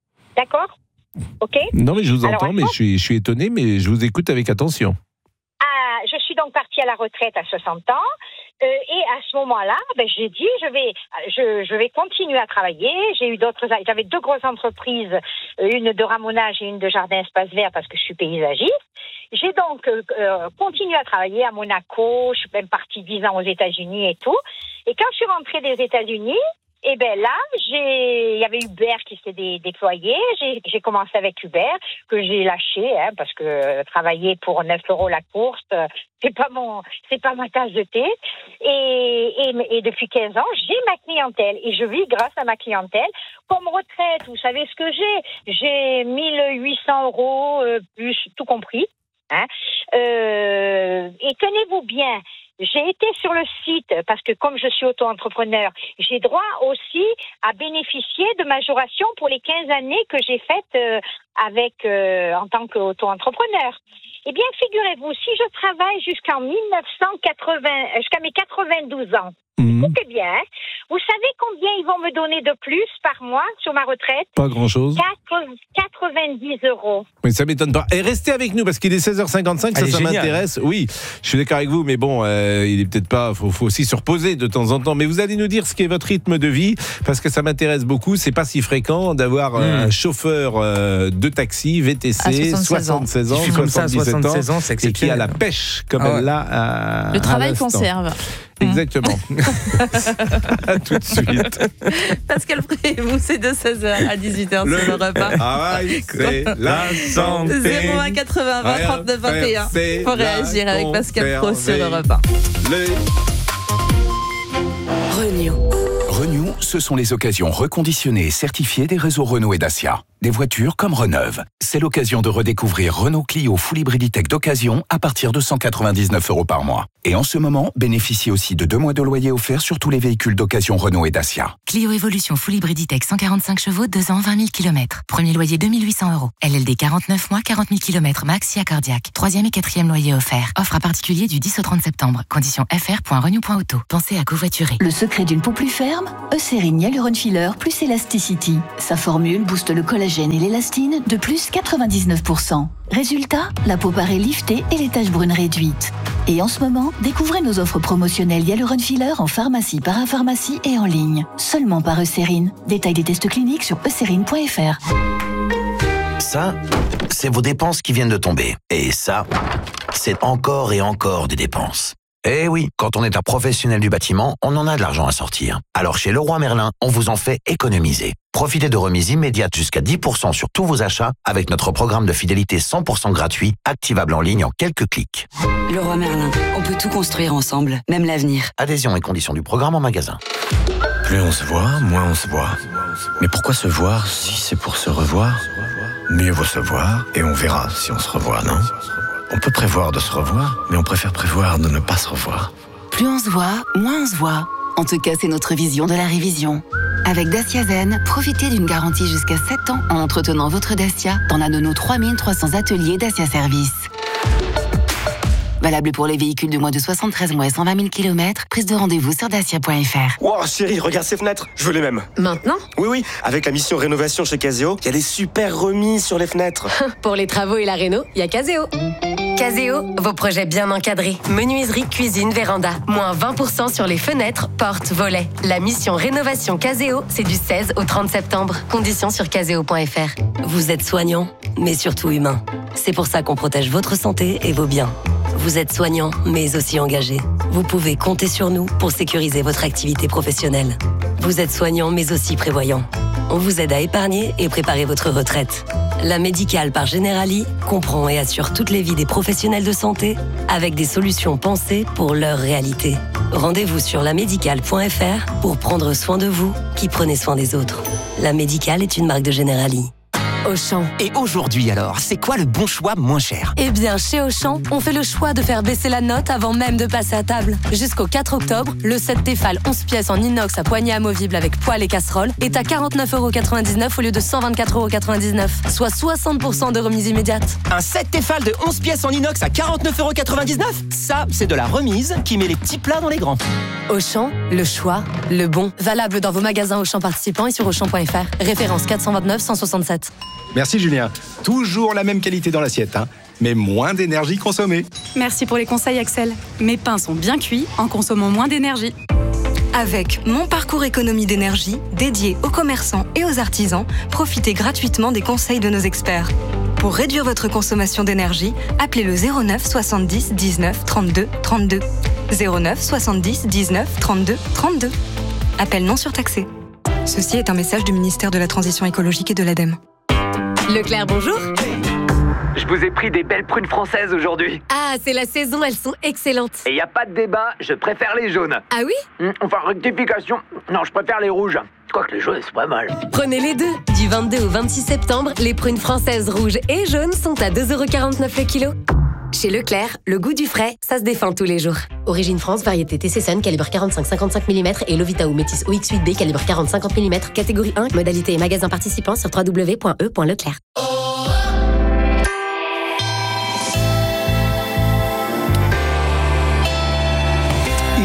Ok ? Non, mais je vous entends, mais je suis étonné, mais je vous écoute avec attention. Je suis donc partie à la retraite à 60 ans et à ce moment-là, j'ai dit je vais continuer à travailler. J'avais 2 grosses entreprises, une de ramonage et une de jardin espace vert parce que je suis paysagiste. J'ai donc continué à travailler à Monaco. Je suis même partie 10 ans aux États-Unis et tout. Et quand je suis rentrée des États-Unis, là, il y avait Uber qui s'est déployé. J'ai commencé avec Uber, que j'ai lâché, parce que travailler pour 9 € la course, c'est pas ma tasse de thé. Et depuis 15 ans, j'ai ma clientèle et je vis grâce à ma clientèle. Comme retraite, vous savez ce que j'ai ? J'ai 1800 € plus tout compris. Et tenez-vous bien. J'ai été sur le site parce que comme je suis auto-entrepreneur, j'ai droit aussi à bénéficier de majoration pour les 15 années que j'ai faites en tant qu'auto-entrepreneur. Eh bien, figurez-vous, si je travaille jusqu'à mes 92 ans, écoutez bien, vous savez combien ils vont me donner de plus par mois sur ma retraite ? Pas grand-chose. 4 90 €. Oui, ça m'étonne pas. Et restez avec nous parce qu'il est 16h55, ça m'intéresse. Oui, je suis d'accord avec vous, mais bon, il est peut-être pas. Faut aussi se reposer de temps en temps. Mais vous allez nous dire ce qu'est votre rythme de vie parce que ça m'intéresse beaucoup. C'est pas si fréquent d'avoir un chauffeur de taxi VTC, 76 ans, 77 ans, et qui a la pêche comme elle l'a. Le travail conserve. Exactement. À tout de suite. Pascal Prévost, c'est de 16h à 18h sur Europe 1. Travail, c'est la santé. 01 80 20 39 21 pour réagir avec Pascal Prévost sur Europe 1. Renew, ce sont les occasions reconditionnées et certifiées des réseaux Renault et Dacia. Des voitures comme Reneuve. C'est l'occasion de redécouvrir Renault Clio Full Hybriditech d'occasion à partir de 199 € par mois. Et en ce moment, bénéficiez aussi de 2 mois de loyer offert sur tous les véhicules d'occasion Renault et Dacia. Clio Evolution Full Hybriditech 145 chevaux, 2 ans, 20 000 km. Premier loyer 2 800 €. LLD 49 mois, 40 000 km max, cardiaque. 3e et 4e loyer offert. Offre à particulier du 10 au 30 septembre. Conditions fr.renew.auto. Pensez à covoiturer. Le secret d'une peau plus ferme, Eucérine Hyaluron Filler plus Elasticity. Sa formule booste le collagène et l'élastine de plus 99%. Résultat, la peau paraît liftée et les taches brunes réduites. Et en ce moment, découvrez nos offres promotionnelles Hyaluron Filler en pharmacie, parapharmacie et en ligne. Seulement par Eucérine. Détail des tests cliniques sur eucérine.fr. Ça, c'est vos dépenses qui viennent de tomber. Et ça, c'est encore et encore des dépenses. Eh oui, quand on est un professionnel du bâtiment, on en a de l'argent à sortir. Alors chez Leroy Merlin, on vous en fait économiser. Profitez de remises immédiates jusqu'à 10% sur tous vos achats avec notre programme de fidélité 100% gratuit, activable en ligne en quelques clics. Leroy Merlin, on peut tout construire ensemble, même l'avenir. Adhésion et conditions du programme en magasin. Plus on se voit, moins on se voit. Mais pourquoi se voir si c'est pour se revoir? Mieux vaut se voir et on verra si on se revoit, non? On peut prévoir de se revoir, mais on préfère prévoir de ne pas se revoir. Plus on se voit, moins on se voit. En tout cas, c'est notre vision de la révision. Avec Dacia Zen, profitez d'une garantie jusqu'à 7 ans en entretenant votre Dacia dans l'un de nos 3300 ateliers Dacia Service. Valable pour les véhicules de moins de 73 mois et 120 000 km. Prise de rendez-vous sur dacia.fr. Wow, chérie, regarde ces fenêtres. Je veux les mêmes. Maintenant? Oui. Avec la mission rénovation chez Caseo, il y a des super remises sur les fenêtres. Pour les travaux et la réno, il y a Caseo. Caseo, vos projets bien encadrés. Menuiserie, cuisine, véranda. Moins 20% sur les fenêtres, portes, volets. La mission rénovation Caseo, c'est du 16 au 30 septembre. Conditions sur caseo.fr. Vous êtes soignant, mais surtout humain. C'est pour ça qu'on protège votre santé et vos biens. Vous êtes soignant, mais aussi engagé. Vous pouvez compter sur nous pour sécuriser votre activité professionnelle. Vous êtes soignant, mais aussi prévoyant. On vous aide à épargner et préparer votre retraite. La Médicale par Generali comprend et assure toutes les vies des professionnels de santé avec des solutions pensées pour leur réalité. Rendez-vous sur lamédicale.fr pour prendre soin de vous qui prenez soin des autres. La Médicale est une marque de Generali. Auchan. Et aujourd'hui alors, c'est quoi le bon choix moins cher? Eh bien, chez Auchan, on fait le choix de faire baisser la note avant même de passer à table. Jusqu'au 4 octobre, le set Tefal 11 pièces en inox à poignée amovible avec poêle et casserole est à 49,99 € au lieu de 124,99 €, soit 60% de remise immédiate. Un set Tefal de 11 pièces en inox à 49,99 €? Ça, c'est de la remise qui met les petits plats dans les grands. Auchan, le choix, le bon. Valable dans vos magasins Auchan participants et sur Auchan.fr. Référence 429 167. Merci Julien. Toujours la même qualité dans l'assiette, hein, mais moins d'énergie consommée. Merci pour les conseils Axel. Mes pains sont bien cuits en consommant moins d'énergie. Avec Mon Parcours Économie d'énergie, dédié aux commerçants et aux artisans, profitez gratuitement des conseils de nos experts. Pour réduire votre consommation d'énergie, appelez le 09 70 19 32 32. 09 70 19 32 32. Appel non surtaxé. Ceci est un message du ministère de la Transition écologique et de l'ADEME. Leclerc, bonjour. Je vous ai pris des belles prunes françaises aujourd'hui. Ah, c'est la saison, elles sont excellentes. Et y a pas de débat, je préfère les jaunes. Ah oui? Enfin, rectification. Non, je préfère les rouges. Quoique les jaunes, c'est pas mal. Prenez les deux. Du 22 au 26 septembre, les prunes françaises rouges et jaunes sont à 2,49 € le kilo. Chez Leclerc, le goût du frais, ça se défend tous les jours. Origine France, variété TC Sun, calibre 45-55 mm et Lovita ou Métis OX8B, calibre 40-50 mm, catégorie 1, modalité et magasin participant sur www.e.leclerc.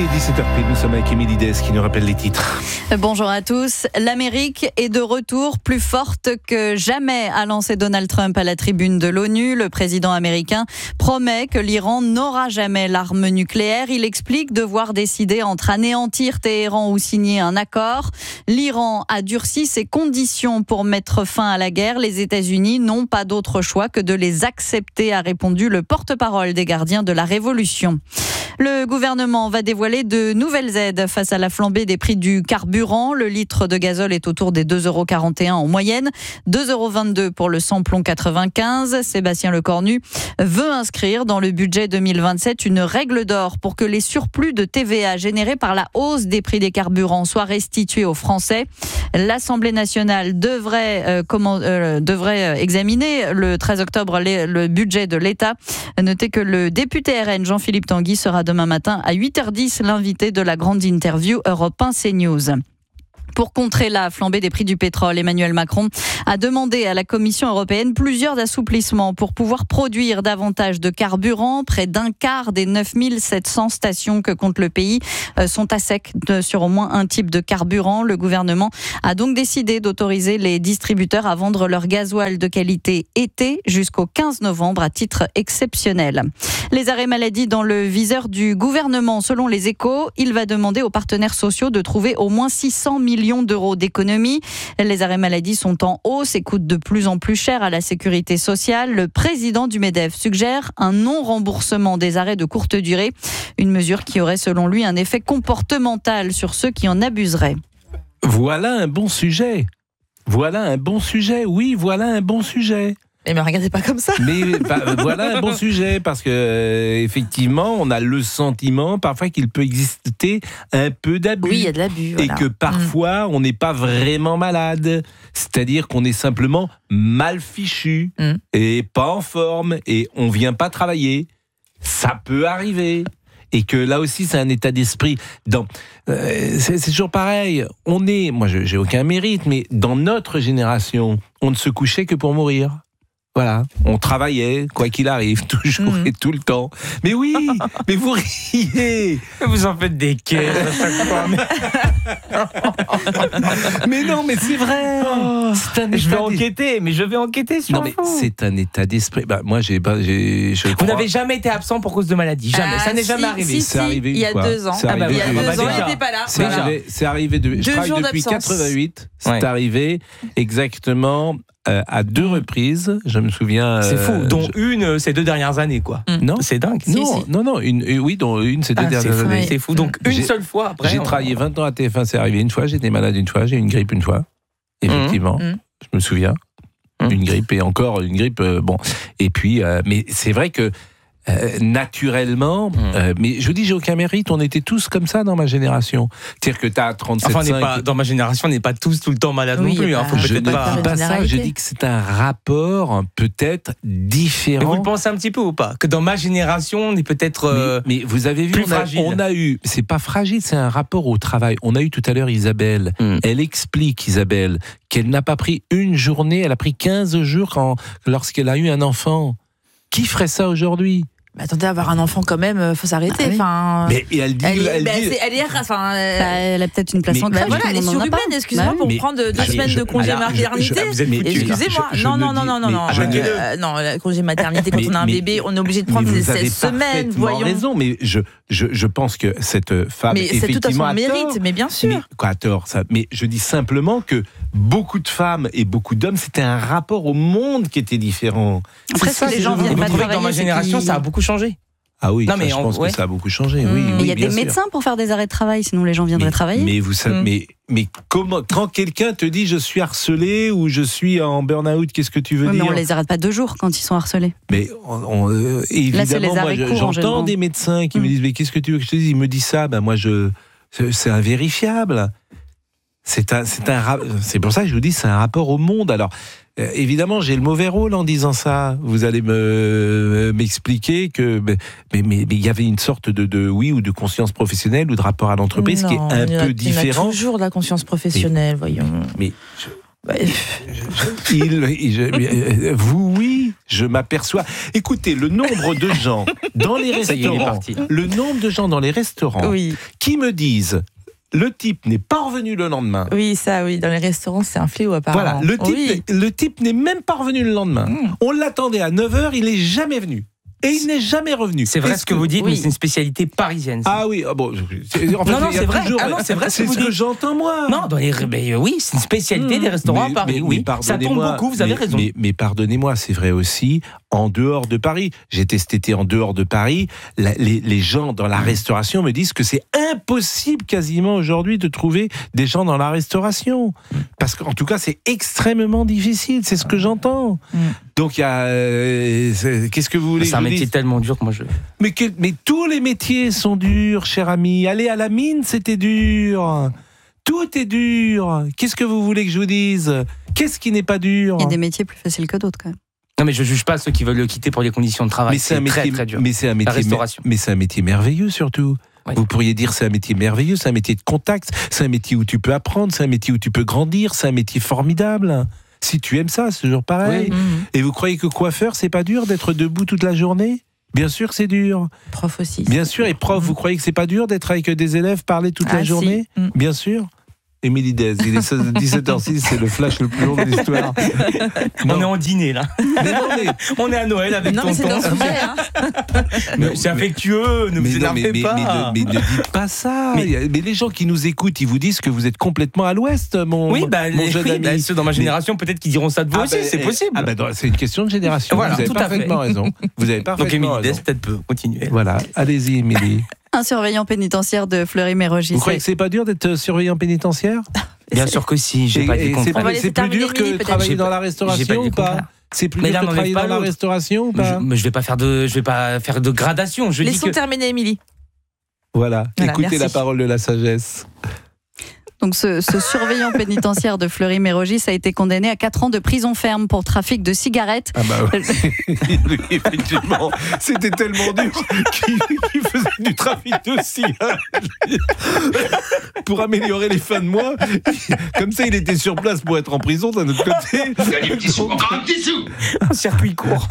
17h, nous sommes avec Émilie Dess qui nous rappelle les titres. Bonjour à tous. L'Amérique est de retour plus forte que jamais, a lancé Donald Trump à la tribune de l'ONU. Le président américain promet que l'Iran n'aura jamais l'arme nucléaire. Il explique devoir décider entre anéantir Téhéran ou signer un accord. L'Iran a durci ses conditions pour mettre fin à la guerre. Les États-Unis n'ont pas d'autre choix que de les accepter, a répondu le porte-parole des gardiens de la Révolution. Le gouvernement va dévoiler de nouvelles aides face à la flambée des prix du carburant. Le litre de gazole est autour des 2,41 € en moyenne, 2,22 € pour le samplon 95. Sébastien Lecornu veut inscrire dans le budget 2027 une règle d'or pour que les surplus de TVA générés par la hausse des prix des carburants soient restitués aux Français. L'Assemblée nationale devrait examiner le 13 octobre le budget de l'État. Notez que le député RN Jean-Philippe Tanguy sera demain matin à 8h10 l'invité de la grande interview Europe 1 CNews. Pour contrer la flambée des prix du pétrole, Emmanuel Macron a demandé à la Commission européenne plusieurs assouplissements pour pouvoir produire davantage de carburant. Près d'un quart des 9700 stations que compte le pays sont à sec sur au moins un type de carburant. Le gouvernement a donc décidé d'autoriser les distributeurs à vendre leur gasoil de qualité été jusqu'au 15 novembre à titre exceptionnel. Les arrêts maladie dans le viseur du gouvernement. Selon les Échos, il va demander aux partenaires sociaux de trouver au moins 600 millions d'euros d'économies. Les arrêts maladie sont en hausse et coûtent de plus en plus cher à la sécurité sociale. Le président du MEDEF suggère un non-remboursement des arrêts de courte durée, une mesure qui aurait selon lui un effet comportemental sur ceux qui en abuseraient. Voilà un bon sujet. Oui, voilà un bon sujet. Mais me regardez pas comme ça. Mais voilà un bon sujet parce que effectivement, on a le sentiment parfois qu'il peut exister un peu d'abus. Oui, il y a de l'abus. Voilà. Et que parfois, on n'est pas vraiment malade. C'est-à-dire qu'on est simplement mal fichu et pas en forme et on vient pas travailler. Ça peut arriver. Et que là aussi, c'est un état d'esprit. C'est toujours pareil. Moi, j'ai aucun mérite, mais dans notre génération, on ne se couchait que pour mourir. Voilà, on travaillait, quoi qu'il arrive, toujours et tout le temps. Mais oui, mais vous riez. Vous en faites des caisses à chaque fois. Mais non, mais c'est vrai. Je vais enquêter sur mais c'est un état d'esprit. Moi, Vous n'avez jamais été absent pour cause de maladie. Jamais. Ça n'est jamais arrivé. C'est arrivé il y a 2 ans. Il y a 2 ans, il n'était pas là. C'est arrivé. Je travaille depuis 88. C'est arrivé exactement. À 2 reprises, je me souviens. C'est fou, dont une ces 2 dernières années, quoi. Non, c'est dingue. Non, dont une ces 2 dernières années. C'est fou, donc une seule fois après. J'ai travaillé 20 ans à TF1, c'est arrivé une fois, j'étais malade une fois, j'ai eu une grippe une fois. Effectivement, je me souviens. Une grippe et encore une grippe, bon. Et puis, mais c'est vrai que naturellement, mais je vous dis, j'ai aucun mérite, on était tous comme ça dans ma génération. C'est-à-dire que tu as 37 dans ma génération, on n'est pas tous tout le temps malades non plus. Faut je ne dis pas ça, je dis que c'est un rapport peut-être différent. Mais vous le pensez un petit peu ou pas? Que dans ma génération, on est peut-être mais vous avez vu, plus fragile. On a eu, c'est pas fragile, c'est un rapport au travail. On a eu tout à l'heure Isabelle. Elle explique, Isabelle, qu'elle n'a pas pris une journée, elle a pris 15 jours lorsqu'elle a eu un enfant. Qui ferait ça aujourd'hui? Attendez, avoir un enfant quand même, faut s'arrêter. Mais elle dit, elle a peut-être une place en crèche. Voilà, elle est surhumaine. Excusez-moi pour prendre 2 semaines de congé maternité. Excusez-moi. Non. Non, congé maternité quand on a un bébé, on est obligé de prendre 16 semaines. Voyons. Raison, mais je pense que cette femme mais c'est tout à son mérite, mais bien sûr. Quoi, à tort, ça. Mais je dis simplement que beaucoup de femmes et beaucoup d'hommes, c'était un rapport au monde qui était différent. Après, ça, les gens viennent pas travailler. Dans ma génération, ça a beaucoup changé. Ah oui, je pense que ça a beaucoup changé. Oui, il y a des médecins pour faire des arrêts de travail, sinon les gens viendraient travailler. Mais vous savez, mais comment, quand quelqu'un te dit je suis harcelé ou je suis en burn-out, qu'est-ce que tu veux dire? Mais on les arrête pas 2 jours quand ils sont harcelés. Mais évidemment, moi, j'entends des médecins qui me disent mais qu'est-ce que tu veux que je te dise? Ils me disent ça, c'est invérifiable. C'est pour ça que je vous dis c'est un rapport au monde. Alors évidemment, j'ai le mauvais rôle en disant ça. Vous allez m'expliquer que mais il y avait une sorte de conscience professionnelle ou de rapport à l'entreprise qui est un peu différent. Il y a toujours de la conscience professionnelle, voyons. Mais vous, oui. oui, je m'aperçois. Écoutez, le nombre de gens dans les restaurants, qui me disent le type n'est pas revenu le lendemain. Oui, ça, oui, dans les restaurants, c'est un fléau apparemment. Voilà, le type n'est même pas revenu le lendemain. On l'attendait à 9h, il n'est jamais venu. Et il n'est jamais revenu. C'est vrai ce que vous dites, mais c'est une spécialité parisienne. Ça. Ah oui, bon. Non, c'est vrai. C'est vrai c'est ce que j'entends moi. Non, oui, c'est une spécialité des restaurants à Paris. Oui, ça tombe beaucoup, vous avez raison. Mais pardonnez-moi, c'est vrai aussi en dehors de Paris. J'étais cet été en dehors de Paris. Les gens dans la restauration me disent que c'est impossible quasiment aujourd'hui de trouver des gens dans la restauration. Parce qu'en tout cas, c'est extrêmement difficile. C'est ce que j'entends. Donc il y a. Qu'est-ce que vous voulez? C'est un métier tellement dur que moi je. Mais tous les métiers sont durs, cher ami. Aller à la mine, c'était dur. Tout est dur. Qu'est-ce que vous voulez que je vous dise? Qu'est-ce qui n'est pas dur? Il y a des métiers plus faciles que d'autres quand même. Non, mais je juge pas ceux qui veulent le quitter pour les conditions de travail. Mais c'est un métier très, très dur. Mais c'est un métier. La restauration. Mais c'est un métier merveilleux surtout. Oui. Vous pourriez dire c'est un métier merveilleux, c'est un métier de contact, c'est un métier où tu peux apprendre, c'est un métier où tu peux grandir, c'est un métier formidable. Si tu aimes ça, c'est toujours pareil. Oui. Et vous croyez que coiffeur, c'est pas dur d'être debout toute la journée? Bien sûr que c'est dur. Prof aussi. Bien sûr, et prof, vous croyez que c'est pas dur d'être avec des élèves, parler toute la journée? Bien sûr. Émilie Dez, il est 17h06, c'est le flash le plus long de l'histoire. On est en dîner là. On est à Noël avec tonton. C'est dans ce sujet, hein. C'est affectueux, ne vous énervez pas. Mais ne dites pas ça. Mais les gens qui nous écoutent, ils vous disent que vous êtes complètement à l'ouest, mon jeune ami. Ceux dans ma génération, peut-être qu'ils diront ça de vous aussi, c'est possible. C'est une question de génération. Voilà, vous avez parfaitement raison. Vous avez parfaitement raison. Donc Émilie Dez peut-être peut continuer. Voilà, allez-y Émilie. Un surveillant pénitentiaire de Fleury-Mérogis. Vous croyez que c'est pas dur d'être surveillant pénitentiaire? Bien sûr que si, j'ai pas dit contraire. C'est plus dur que travailler dans la restauration ou pas? C'est plus dur que travailler dans la restauration ou pas? Je vais pas faire de gradation. Laissons terminer Émilie. Voilà, écoutez la parole de la sagesse. Donc ce surveillant pénitentiaire de Fleury-Mérogis a été condamné à 4 ans de prison ferme pour trafic de cigarettes. Ah bah oui, effectivement, c'était tellement dur qu'il faisait du trafic de cigarettes. Pour améliorer les fins de mois, comme ça il était sur place pour être en prison d'un autre côté. Encore un petit sou. En circuit court.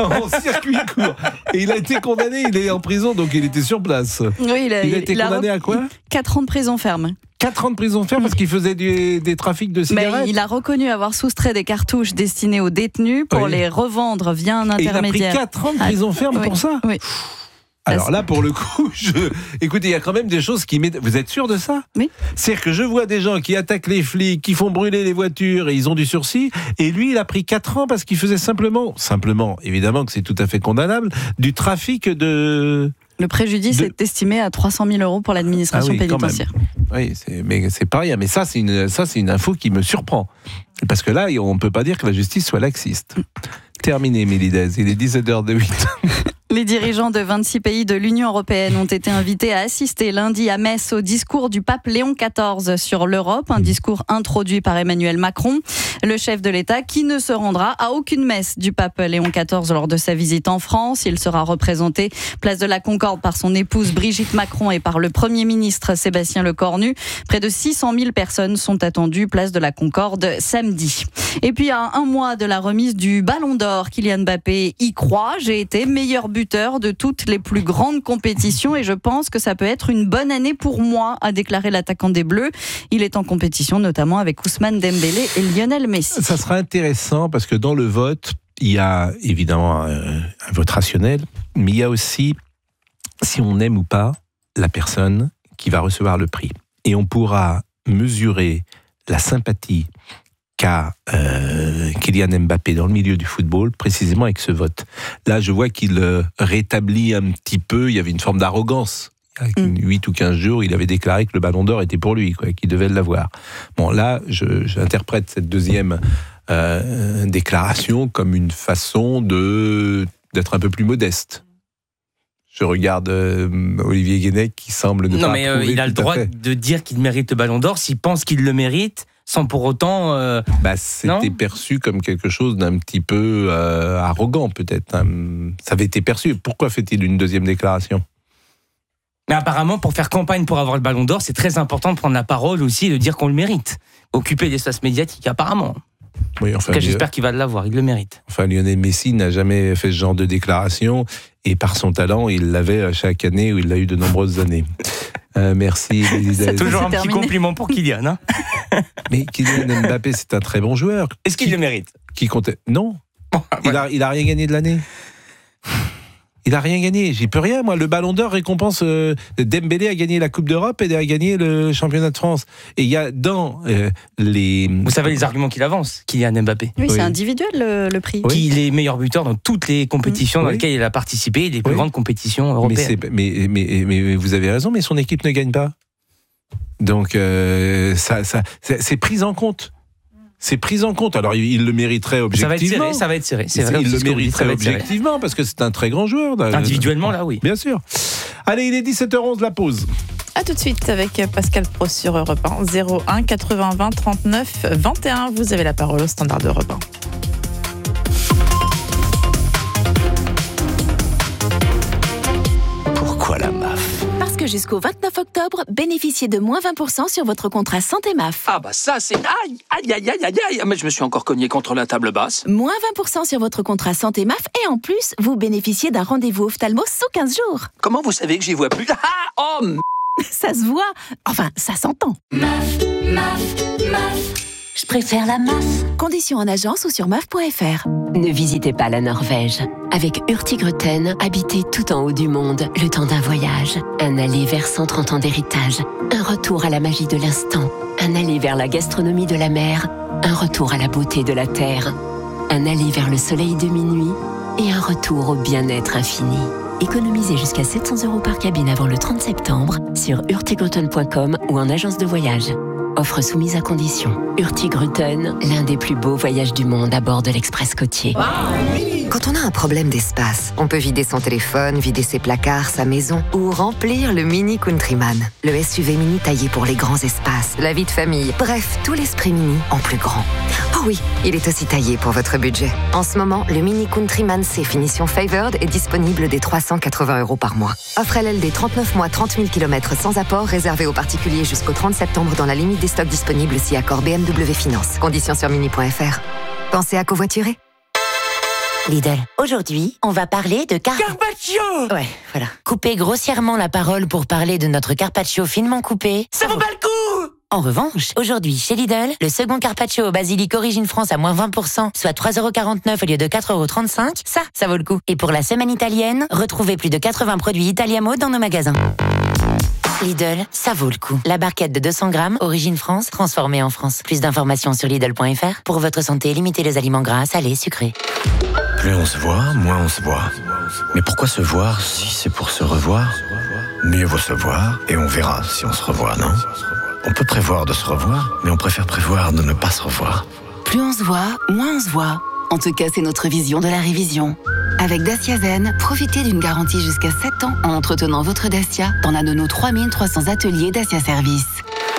Et il a été condamné, il est en prison, donc il était sur place. Oui, il a été condamné à quoi? 4 ans de prison ferme. 4 ans de prison ferme parce qu'il faisait des trafics de cigarettes. Mais il a reconnu avoir soustrait des cartouches destinées aux détenus pour les revendre via un intermédiaire. Et il a pris 4 ans de prison ferme pour ça? Oui. Alors là, pour le coup, écoutez, il y a quand même des choses qui m'étonnent. Vous êtes sûr de ça? Oui. C'est-à-dire que je vois des gens qui attaquent les flics, qui font brûler les voitures et ils ont du sursis. Et lui, il a pris 4 ans parce qu'il faisait simplement, évidemment que c'est tout à fait condamnable, du trafic de... Le préjudice est estimé à 300 000 € pour l'administration pénitentiaire. Oui, mais c'est pas rien. Mais ça, c'est une info qui me surprend. Parce que là, on ne peut pas dire que la justice soit laxiste. Terminé, Mélidez. Il est 17h08. Les dirigeants de 26 pays de l'Union européenne ont été invités à assister lundi à Metz au discours du pape Léon XIV sur l'Europe, un discours introduit par Emmanuel Macron, le chef de l'État qui ne se rendra à aucune messe du pape Léon XIV lors de sa visite en France. Il sera représenté place de la Concorde par son épouse Brigitte Macron et par le Premier ministre Sébastien Lecornu. Près de 600 000 personnes sont attendues place de la Concorde samedi. Et puis à un mois de la remise du Ballon d'Or, Kylian Mbappé y croit. J'ai été meilleur buteur de toutes les plus grandes compétitions et je pense que ça peut être une bonne année pour moi, a déclaré l'attaquant des Bleus. Il est en compétition notamment avec Ousmane Dembélé et Lionel Messi. Ça sera intéressant parce que dans le vote, il y a évidemment un vote rationnel, mais il y a aussi, si on aime ou pas, la personne qui va recevoir le prix. Et on pourra mesurer la sympathie qu'a Kylian Mbappé dans le milieu du football, précisément avec ce vote. Là, je vois qu'il rétablit un petit peu, il y avait une forme d'arrogance. Il y a 8 ou 15 jours, il avait déclaré que le Ballon d'Or était pour lui, qu'il devait l'avoir. Bon, là, j'interprète cette deuxième déclaration comme une façon d'être un peu plus modeste. Je regarde Olivier Guénec qui semble ne pas approuver. Non, mais il a le droit de dire qu'il mérite le Ballon d'Or s'il pense qu'il le mérite, sans pour autant... c'était perçu comme quelque chose d'un petit peu arrogant, peut-être. Ça avait été perçu. Pourquoi fait-il une deuxième déclaration? Mais apparemment, pour faire campagne pour avoir le Ballon d'Or, c'est très important de prendre la parole aussi et de dire qu'on le mérite. Occuper l'espace médiatique, apparemment. Oui, En tout cas, j'espère qu'il va l'avoir, il le mérite. Enfin, Lionel Messi n'a jamais fait ce genre de déclaration et par son talent, il l'avait chaque année où il l'a eu de nombreuses années. Merci. C'est toujours un petit compliment pour Kylian. Hein. Mais Kylian Mbappé, c'est un très bon joueur. Est-ce qu'il le mérite? Qui comptait? Non. Il a rien gagné de l'année. Il a rien gagné. J'y peux rien, moi. Le Ballon d'Or récompense Dembélé a gagné la Coupe d'Europe et a gagné le championnat de France. Et il y a dans les... Vous savez les arguments qu'il avance, Kylian Mbappé. Oui, c'est individuel le prix. Oui. Il est meilleur buteur dans toutes les compétitions dans lesquelles il a participé, les plus grandes compétitions européennes. Mais vous avez raison, mais son équipe ne gagne pas. Donc c'est pris en compte. C'est pris en compte. Alors, il le mériterait objectivement. Ça va être serré. C'est vrai, il le mériterait objectivement parce que c'est un très grand joueur. Individuellement, là, oui. Bien sûr. Allez, il est 17h11, la pause. A tout de suite avec Pascal Pro sur Europe 1, 01 80 20 39 21. Vous avez la parole au standard d'Europe 1. Pourquoi la MAF? Parce que jusqu'au 29 octobre, bénéficiez de moins 20% sur votre contrat santé MAF. Ah bah ça c'est... Aïe, mais je me suis encore cogné contre la table basse. Moins 20% sur votre contrat santé MAF et en plus, vous bénéficiez d'un rendez-vous ophtalmo sous 15 jours. Comment vous savez que j'y vois plus? Ça se voit, enfin ça s'entend. MAF. Je préfère la MAF. Conditions en agence ou sur maf.fr. Ne visitez pas la Norvège. Avec Hurtigruten, habitez tout en haut du monde, le temps d'un voyage. Un aller vers 130 ans d'héritage. Un retour à la magie de l'instant. Un aller vers la gastronomie de la mer. Un retour à la beauté de la terre. Un aller vers le soleil de minuit. Et un retour au bien-être infini. Économisez jusqu'à 700 € par cabine avant le 30 septembre sur hurtigruten.com ou en agence de voyage. Offre soumise à condition. Hurtigruten, l'un des plus beaux voyages du monde à bord de l'Express côtier. Quand on a un problème d'espace, on peut vider son téléphone, vider ses placards, sa maison ou remplir le Mini Countryman. Le SUV mini taillé pour les grands espaces, la vie de famille. Bref, tout l'esprit mini en plus grand. Oh oui, il est aussi taillé pour votre budget. En ce moment, le Mini Countryman C finition Favored est disponible dès 380 € par mois. Offre LLD 39 mois, 30 000 km sans apport, réservé aux particuliers jusqu'au 30 septembre dans la limite des stocks disponibles si accord BMW Finance. Conditions sur mini.fr. Pensez à covoiturer. Lidl, aujourd'hui, on va parler de Carpaccio. Ouais, voilà. Couper grossièrement la parole pour parler de notre carpaccio finement coupé. Ça vaut pas le coup. En revanche, aujourd'hui, chez Lidl, le second carpaccio au basilic Origine France à moins 20%, soit 3,49 € au lieu de 4,35 €, ça vaut le coup. Et pour la semaine italienne, retrouvez plus de 80 produits Italiamo dans nos magasins. Lidl, ça vaut le coup. La barquette de 200 grammes, Origine France, transformée en France. Plus d'informations sur Lidl.fr. Pour votre santé, limitez les aliments gras, salés, sucrés. Plus on se voit, moins on se voit. Mais pourquoi se voir si c'est pour se revoir? Mieux vaut se voir et on verra si on se revoit, non? On peut prévoir de se revoir, mais on préfère prévoir de ne pas se revoir. Plus on se voit, moins on se voit. En tout cas, c'est notre vision de la révision. Avec Dacia Zen, profitez d'une garantie jusqu'à 7 ans en entretenant votre Dacia dans l'un de nos 3300 ateliers Dacia Service.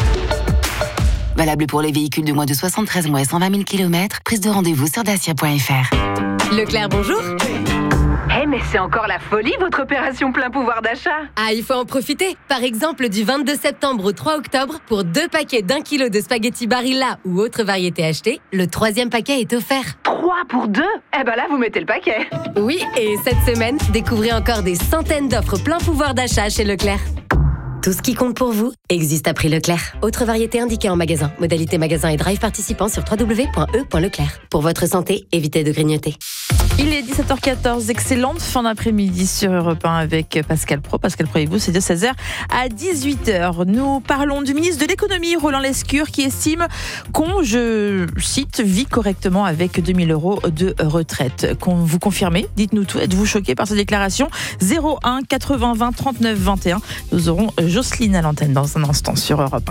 Valable pour les véhicules de moins de 73 mois et 120 000 km. Prise de rendez-vous sur dacia.fr. Leclerc, bonjour. Mais c'est encore la folie, votre opération plein pouvoir d'achat. Ah, il faut en profiter. Par exemple, du 22 septembre au 3 octobre, pour 2 paquets d'1 kg de spaghettis Barilla ou autre variété achetée, le 3e paquet est offert. 3 pour 2? Eh ben là, vous mettez le paquet. Oui, et cette semaine, découvrez encore des centaines d'offres plein pouvoir d'achat chez Leclerc. Tout ce qui compte pour vous existe à prix Leclerc. Autre variété indiquée en magasin. Modalité magasin et drive participant sur www.e.leclerc. Pour votre santé, évitez de grignoter. Il est 17h14, excellente fin d'après-midi sur Europe 1 avec Pascal Pro. Pascal Pro et vous, c'est de 16h à 18h. Nous parlons du ministre de l'économie, Roland Lescure, qui estime qu'on, je cite, vit correctement avec 2 000 € de retraite. Vous confirmez? Dites-nous tout. Êtes-vous choqué par cette déclaration? 01 80 20 39 21. Nous aurons Jocelyne à l'antenne dans un instant sur Europe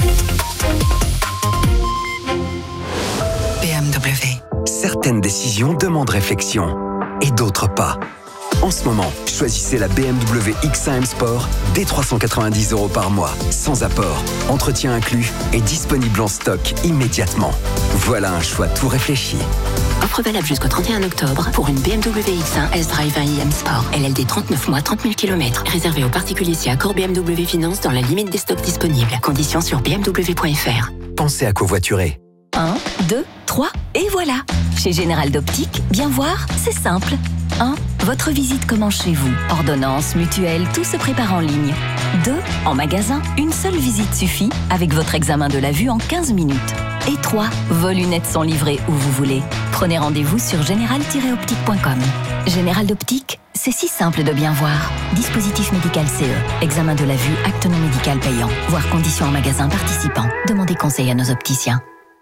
1. BMW. Certaines décisions demandent réflexion et d'autres pas. En ce moment, choisissez la BMW X1 M Sport dès 390 € par mois, sans apport, entretien inclus et disponible en stock immédiatement. Voilà un choix tout réfléchi. Offre valable jusqu'au 31 octobre pour une BMW X1 S-Drive 1 IM Sport. LLD 39 mois, 30 000 km. Réservé aux particuliers si accord BMW Finance dans la limite des stocks disponibles. Conditions sur bmw.fr. Pensez à covoiturer. 1, 2, 3, et voilà. Chez Général d'Optique, bien voir, c'est simple. 1. Votre visite commence chez vous. Ordonnance, mutuelle, tout se prépare en ligne. 2. En magasin, une seule visite suffit avec votre examen de la vue en 15 minutes. Et 3. Vos lunettes sont livrées où vous voulez. Prenez rendez-vous sur général-optique.com. Général d'Optique, c'est si simple de bien voir. Dispositif médical CE. Examen de la vue, acte non médical payant. Voir conditions en magasin participant. Demandez conseil à nos opticiens.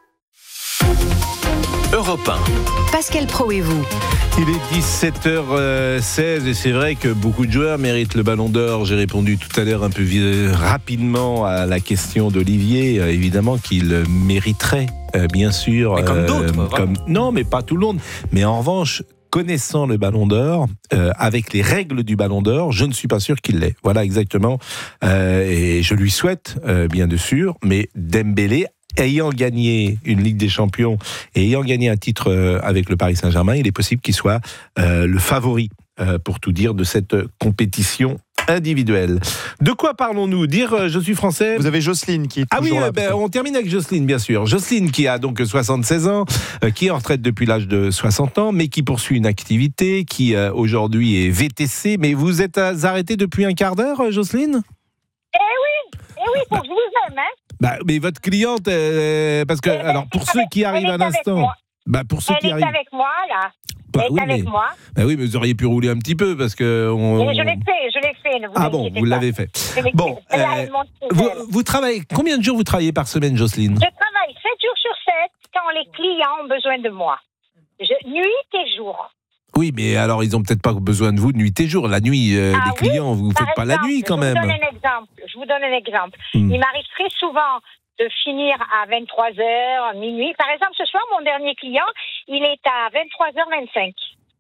Europe 1. Pascal Praud et vous. Il est 17h16 et c'est vrai que beaucoup de joueurs méritent le Ballon d'Or. J'ai répondu tout à l'heure un peu rapidement à la question d'Olivier. Évidemment qu'il mériterait, bien sûr. Mais comme d'autres. Non, mais pas tout le monde. Mais en revanche, connaissant le Ballon d'Or, avec les règles du Ballon d'Or, je ne suis pas sûr qu'il l'ait. Voilà exactement. Et je lui souhaite, bien sûr, mais Dembélé, ayant gagné une Ligue des Champions et ayant gagné un titre avec le Paris Saint-Germain, il est possible qu'il soit le favori, pour tout dire, de cette compétition individuelle. De quoi parlons-nous ? Dire je suis français. Vous avez Jocelyne qui est toujours là. On termine avec Jocelyne, bien sûr. Jocelyne qui a donc 76 ans, qui est en retraite depuis l'âge de 60 ans, mais qui poursuit une activité, qui aujourd'hui est VTC. Mais vous êtes arrêtée depuis un quart d'heure, Jocelyne ? Eh oui, faut que je vous aime, hein. Mais votre cliente, parce que, alors, pour ceux qui arrivent à l'instant... pour ceux qui arrivent... Elle est avec moi, là. Elle est avec moi. Oui, mais vous auriez pu rouler un petit peu, parce que... Je l'ai fait. Vous l'avez fait. Bon, vous travaillez... Combien de jours vous travaillez par semaine, Jocelyne ? Je travaille 7 jours sur 7 quand les clients ont besoin de moi. Nuit et jour. Oui, mais alors, ils n'ont peut-être pas besoin de vous de nuit et jour. La nuit, les clients, vous ne faites pas la nuit, quand même. Je vous donne un exemple. Il m'arrive très souvent de finir à 23h, minuit. Par exemple, ce soir, mon dernier client, il est à 23h25. D'accord ?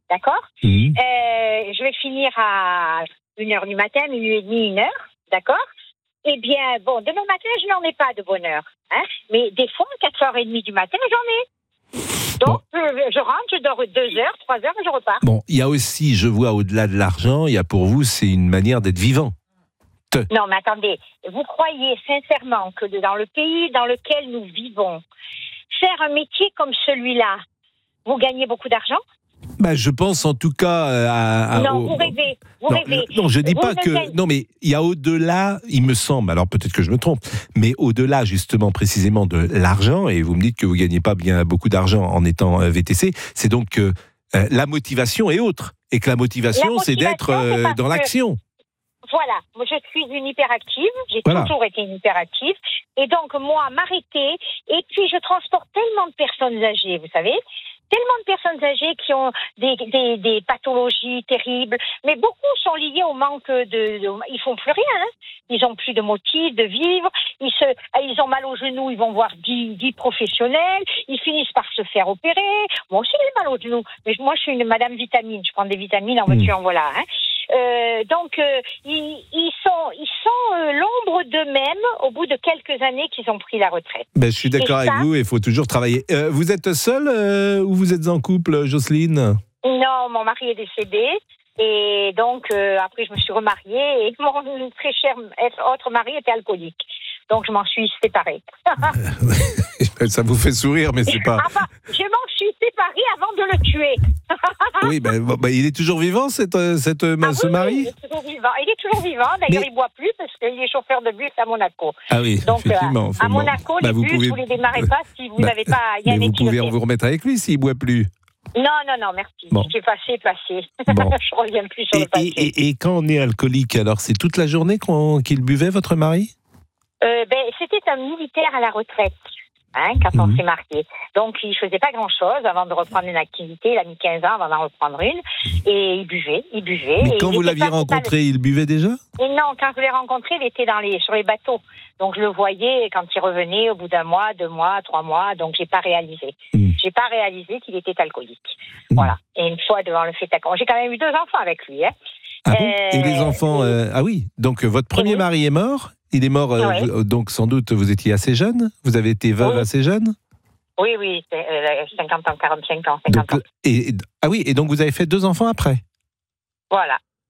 Je vais finir à 1h du matin, minuit et demi, 1h. D'accord ? Eh bien, demain matin, je n'en ai pas de bonne heure. Hein ? Mais des fois, 4h30 du matin, j'en ai. Donc, je rentre, je dors 2 heures, 3 heures et je repars. Bon, il y a aussi, je vois, au-delà de l'argent, il y a pour vous, c'est une manière d'être vivant. Non, mais attendez, vous croyez sincèrement que dans le pays dans lequel nous vivons, faire un métier comme celui-là, vous gagnez beaucoup d'argent ? Je pense en tout cas vous rêvez. Non, je dis pas que... Non, mais il y a au-delà, il me semble, alors peut-être que je me trompe, mais au-delà justement précisément de l'argent, et vous me dites que vous ne gagnez pas bien beaucoup d'argent en étant VTC, c'est donc que la motivation est autre, et que la motivation c'est d'être dans l'action. Voilà, moi je suis une hyperactive, j'ai toujours été une hyperactive, et donc moi m'arrêter, et puis je transporte tellement de personnes âgées, vous savez, tellement de personnes âgées qui ont des pathologies terribles, mais beaucoup sont liées au manque ils font plus rien, hein. Ils ont plus de motifs de vivre, ils ont mal aux genoux, ils vont voir 10 professionnels, ils finissent par se faire opérer. Moi aussi j'ai mal aux genoux, mais moi je suis une madame vitamine, je prends des vitamines en voiture, en voilà, hein. Donc ils sont l'ombre d'eux-mêmes au bout de quelques années qu'ils ont pris la retraite. Je suis d'accord avec vous, il faut toujours travailler. Vous êtes seule ou vous êtes en couple, Jocelyne ? Non, mon mari est décédé. Et donc, après, je me suis remariée et mon très cher autre mari était alcoolique. Donc, je m'en suis séparée. Ça vous fait sourire, mais c'est pas... je m'en suis séparée avant de le tuer. Oui, il est toujours vivant, ce mari ? Il est toujours vivant. D'ailleurs, il ne boit plus parce qu'il est chauffeur de bus à Monaco. Ah oui, donc, effectivement. à Monaco, les bus, vous ne les démarrez pas si vous n'avez pas... Mais vous pouvez vous remettre avec lui s'il ne boit plus. Non, merci. Bon. J'ai passé. Bon. Je ne reviens plus sur le passé. Et quand on est alcoolique, alors c'est toute la journée qu'il buvait, votre mari ? C'était un militaire à la retraite, quand on s'est mariés. Donc, il ne faisait pas grand-chose avant de reprendre une activité. Il a mis 15 ans avant d'en reprendre une. Et il buvait. Mais quand vous l'aviez rencontré, il buvait déjà ? Et non, quand je l'ai rencontré, il était sur les bateaux. Donc, je le voyais quand il revenait au bout d'un mois, 2 mois, 3 mois. Donc, je n'ai pas réalisé. J'ai pas réalisé qu'il était alcoolique. Voilà. Et une fois devant le fait accompli, j'ai quand même eu 2 enfants avec lui. Ah bon ? Et les enfants... Ah oui, donc votre premier mari est mort ? Il est mort, donc sans doute vous étiez assez jeune ? Vous avez été veuve assez jeune ? Oui, 50 ans, 45 ans, 50 ans. Et donc vous avez fait 2 enfants après ? Voilà.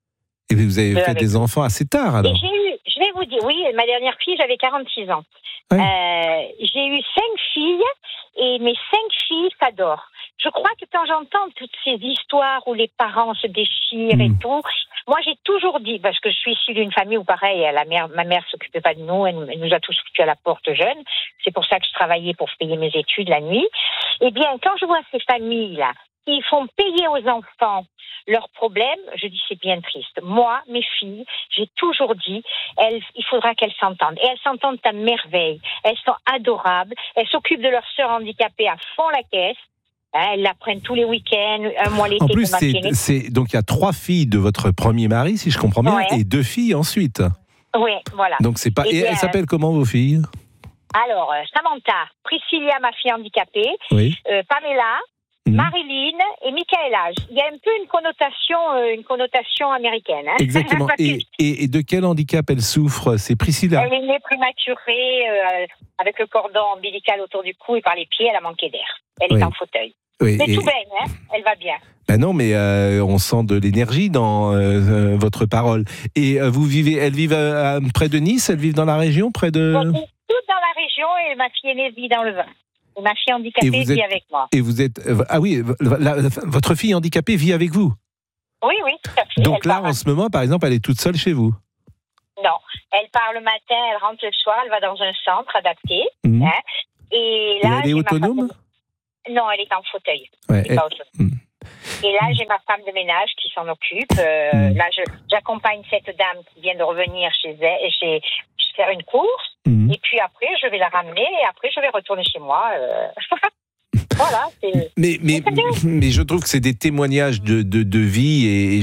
Et vous avez fait des enfants assez tard, alors? Et je vais vous dire, oui, ma dernière fille, j'avais 46 ans. Ouais. J'ai eu 5 filles, et mes 5 filles s'adorent. Je crois que quand j'entends toutes ces histoires où les parents se déchirent et tout, moi j'ai toujours dit, parce que je suis issue d'une famille où pareil, ma mère s'occupait pas de nous, elle nous a tous foutus à la porte jeunes. C'est pour ça que je travaillais pour payer mes études la nuit. Eh bien, quand je vois ces familles-là, qui font payer aux enfants leurs problèmes, je dis c'est bien triste. Moi, mes filles, j'ai toujours dit, il faudra qu'elles s'entendent. Et elles s'entendent à merveille. Elles sont adorables. Elles s'occupent de leur sœur handicapée à fond la caisse. Elles la prennent tous les week-ends, un mois l'été. En plus, donc il y a 3 filles de votre premier mari, si je comprends bien, et 2 filles ensuite. Oui, voilà. Donc c'est pas. Et elles s'appellent comment vos filles? Alors, Samantha, Priscilla, ma fille handicapée, Pamela, Marilyn et Michaela. Il y a un peu une connotation américaine. Hein. Exactement. Et de quel handicap elle souffre? C'est Priscilla. Elle est née prématurée, avec le cordon ombilical autour du cou et par les pieds, elle a manqué d'air. Elle est en fauteuil. Oui, mais tout baigne, hein, elle va bien. Ben non, mais on sent de l'énergie dans votre parole. Et elles vivent près de Nice? Elles vivent dans la région, près de... Toutes dans la région, et ma fille aînée vit dans le Vin. Et ma fille handicapée vit avec moi. Et vous êtes... Ah oui, votre fille handicapée vit avec vous? Oui, tout à fait. Donc là, en ce moment, par exemple, elle est toute seule chez vous? Non, elle part le matin, elle rentre le soir, elle va dans un centre adapté. Hein, et là, elle est autonome? Non, elle est en fauteuil. Ouais, pas autonome. Et là, j'ai ma femme de ménage qui s'en occupe. Là, j'accompagne cette dame qui vient de revenir chez elle, faire une course. Et puis après, je vais la ramener et après, je vais retourner chez moi. Voilà. Mais je trouve que c'est des témoignages de vie et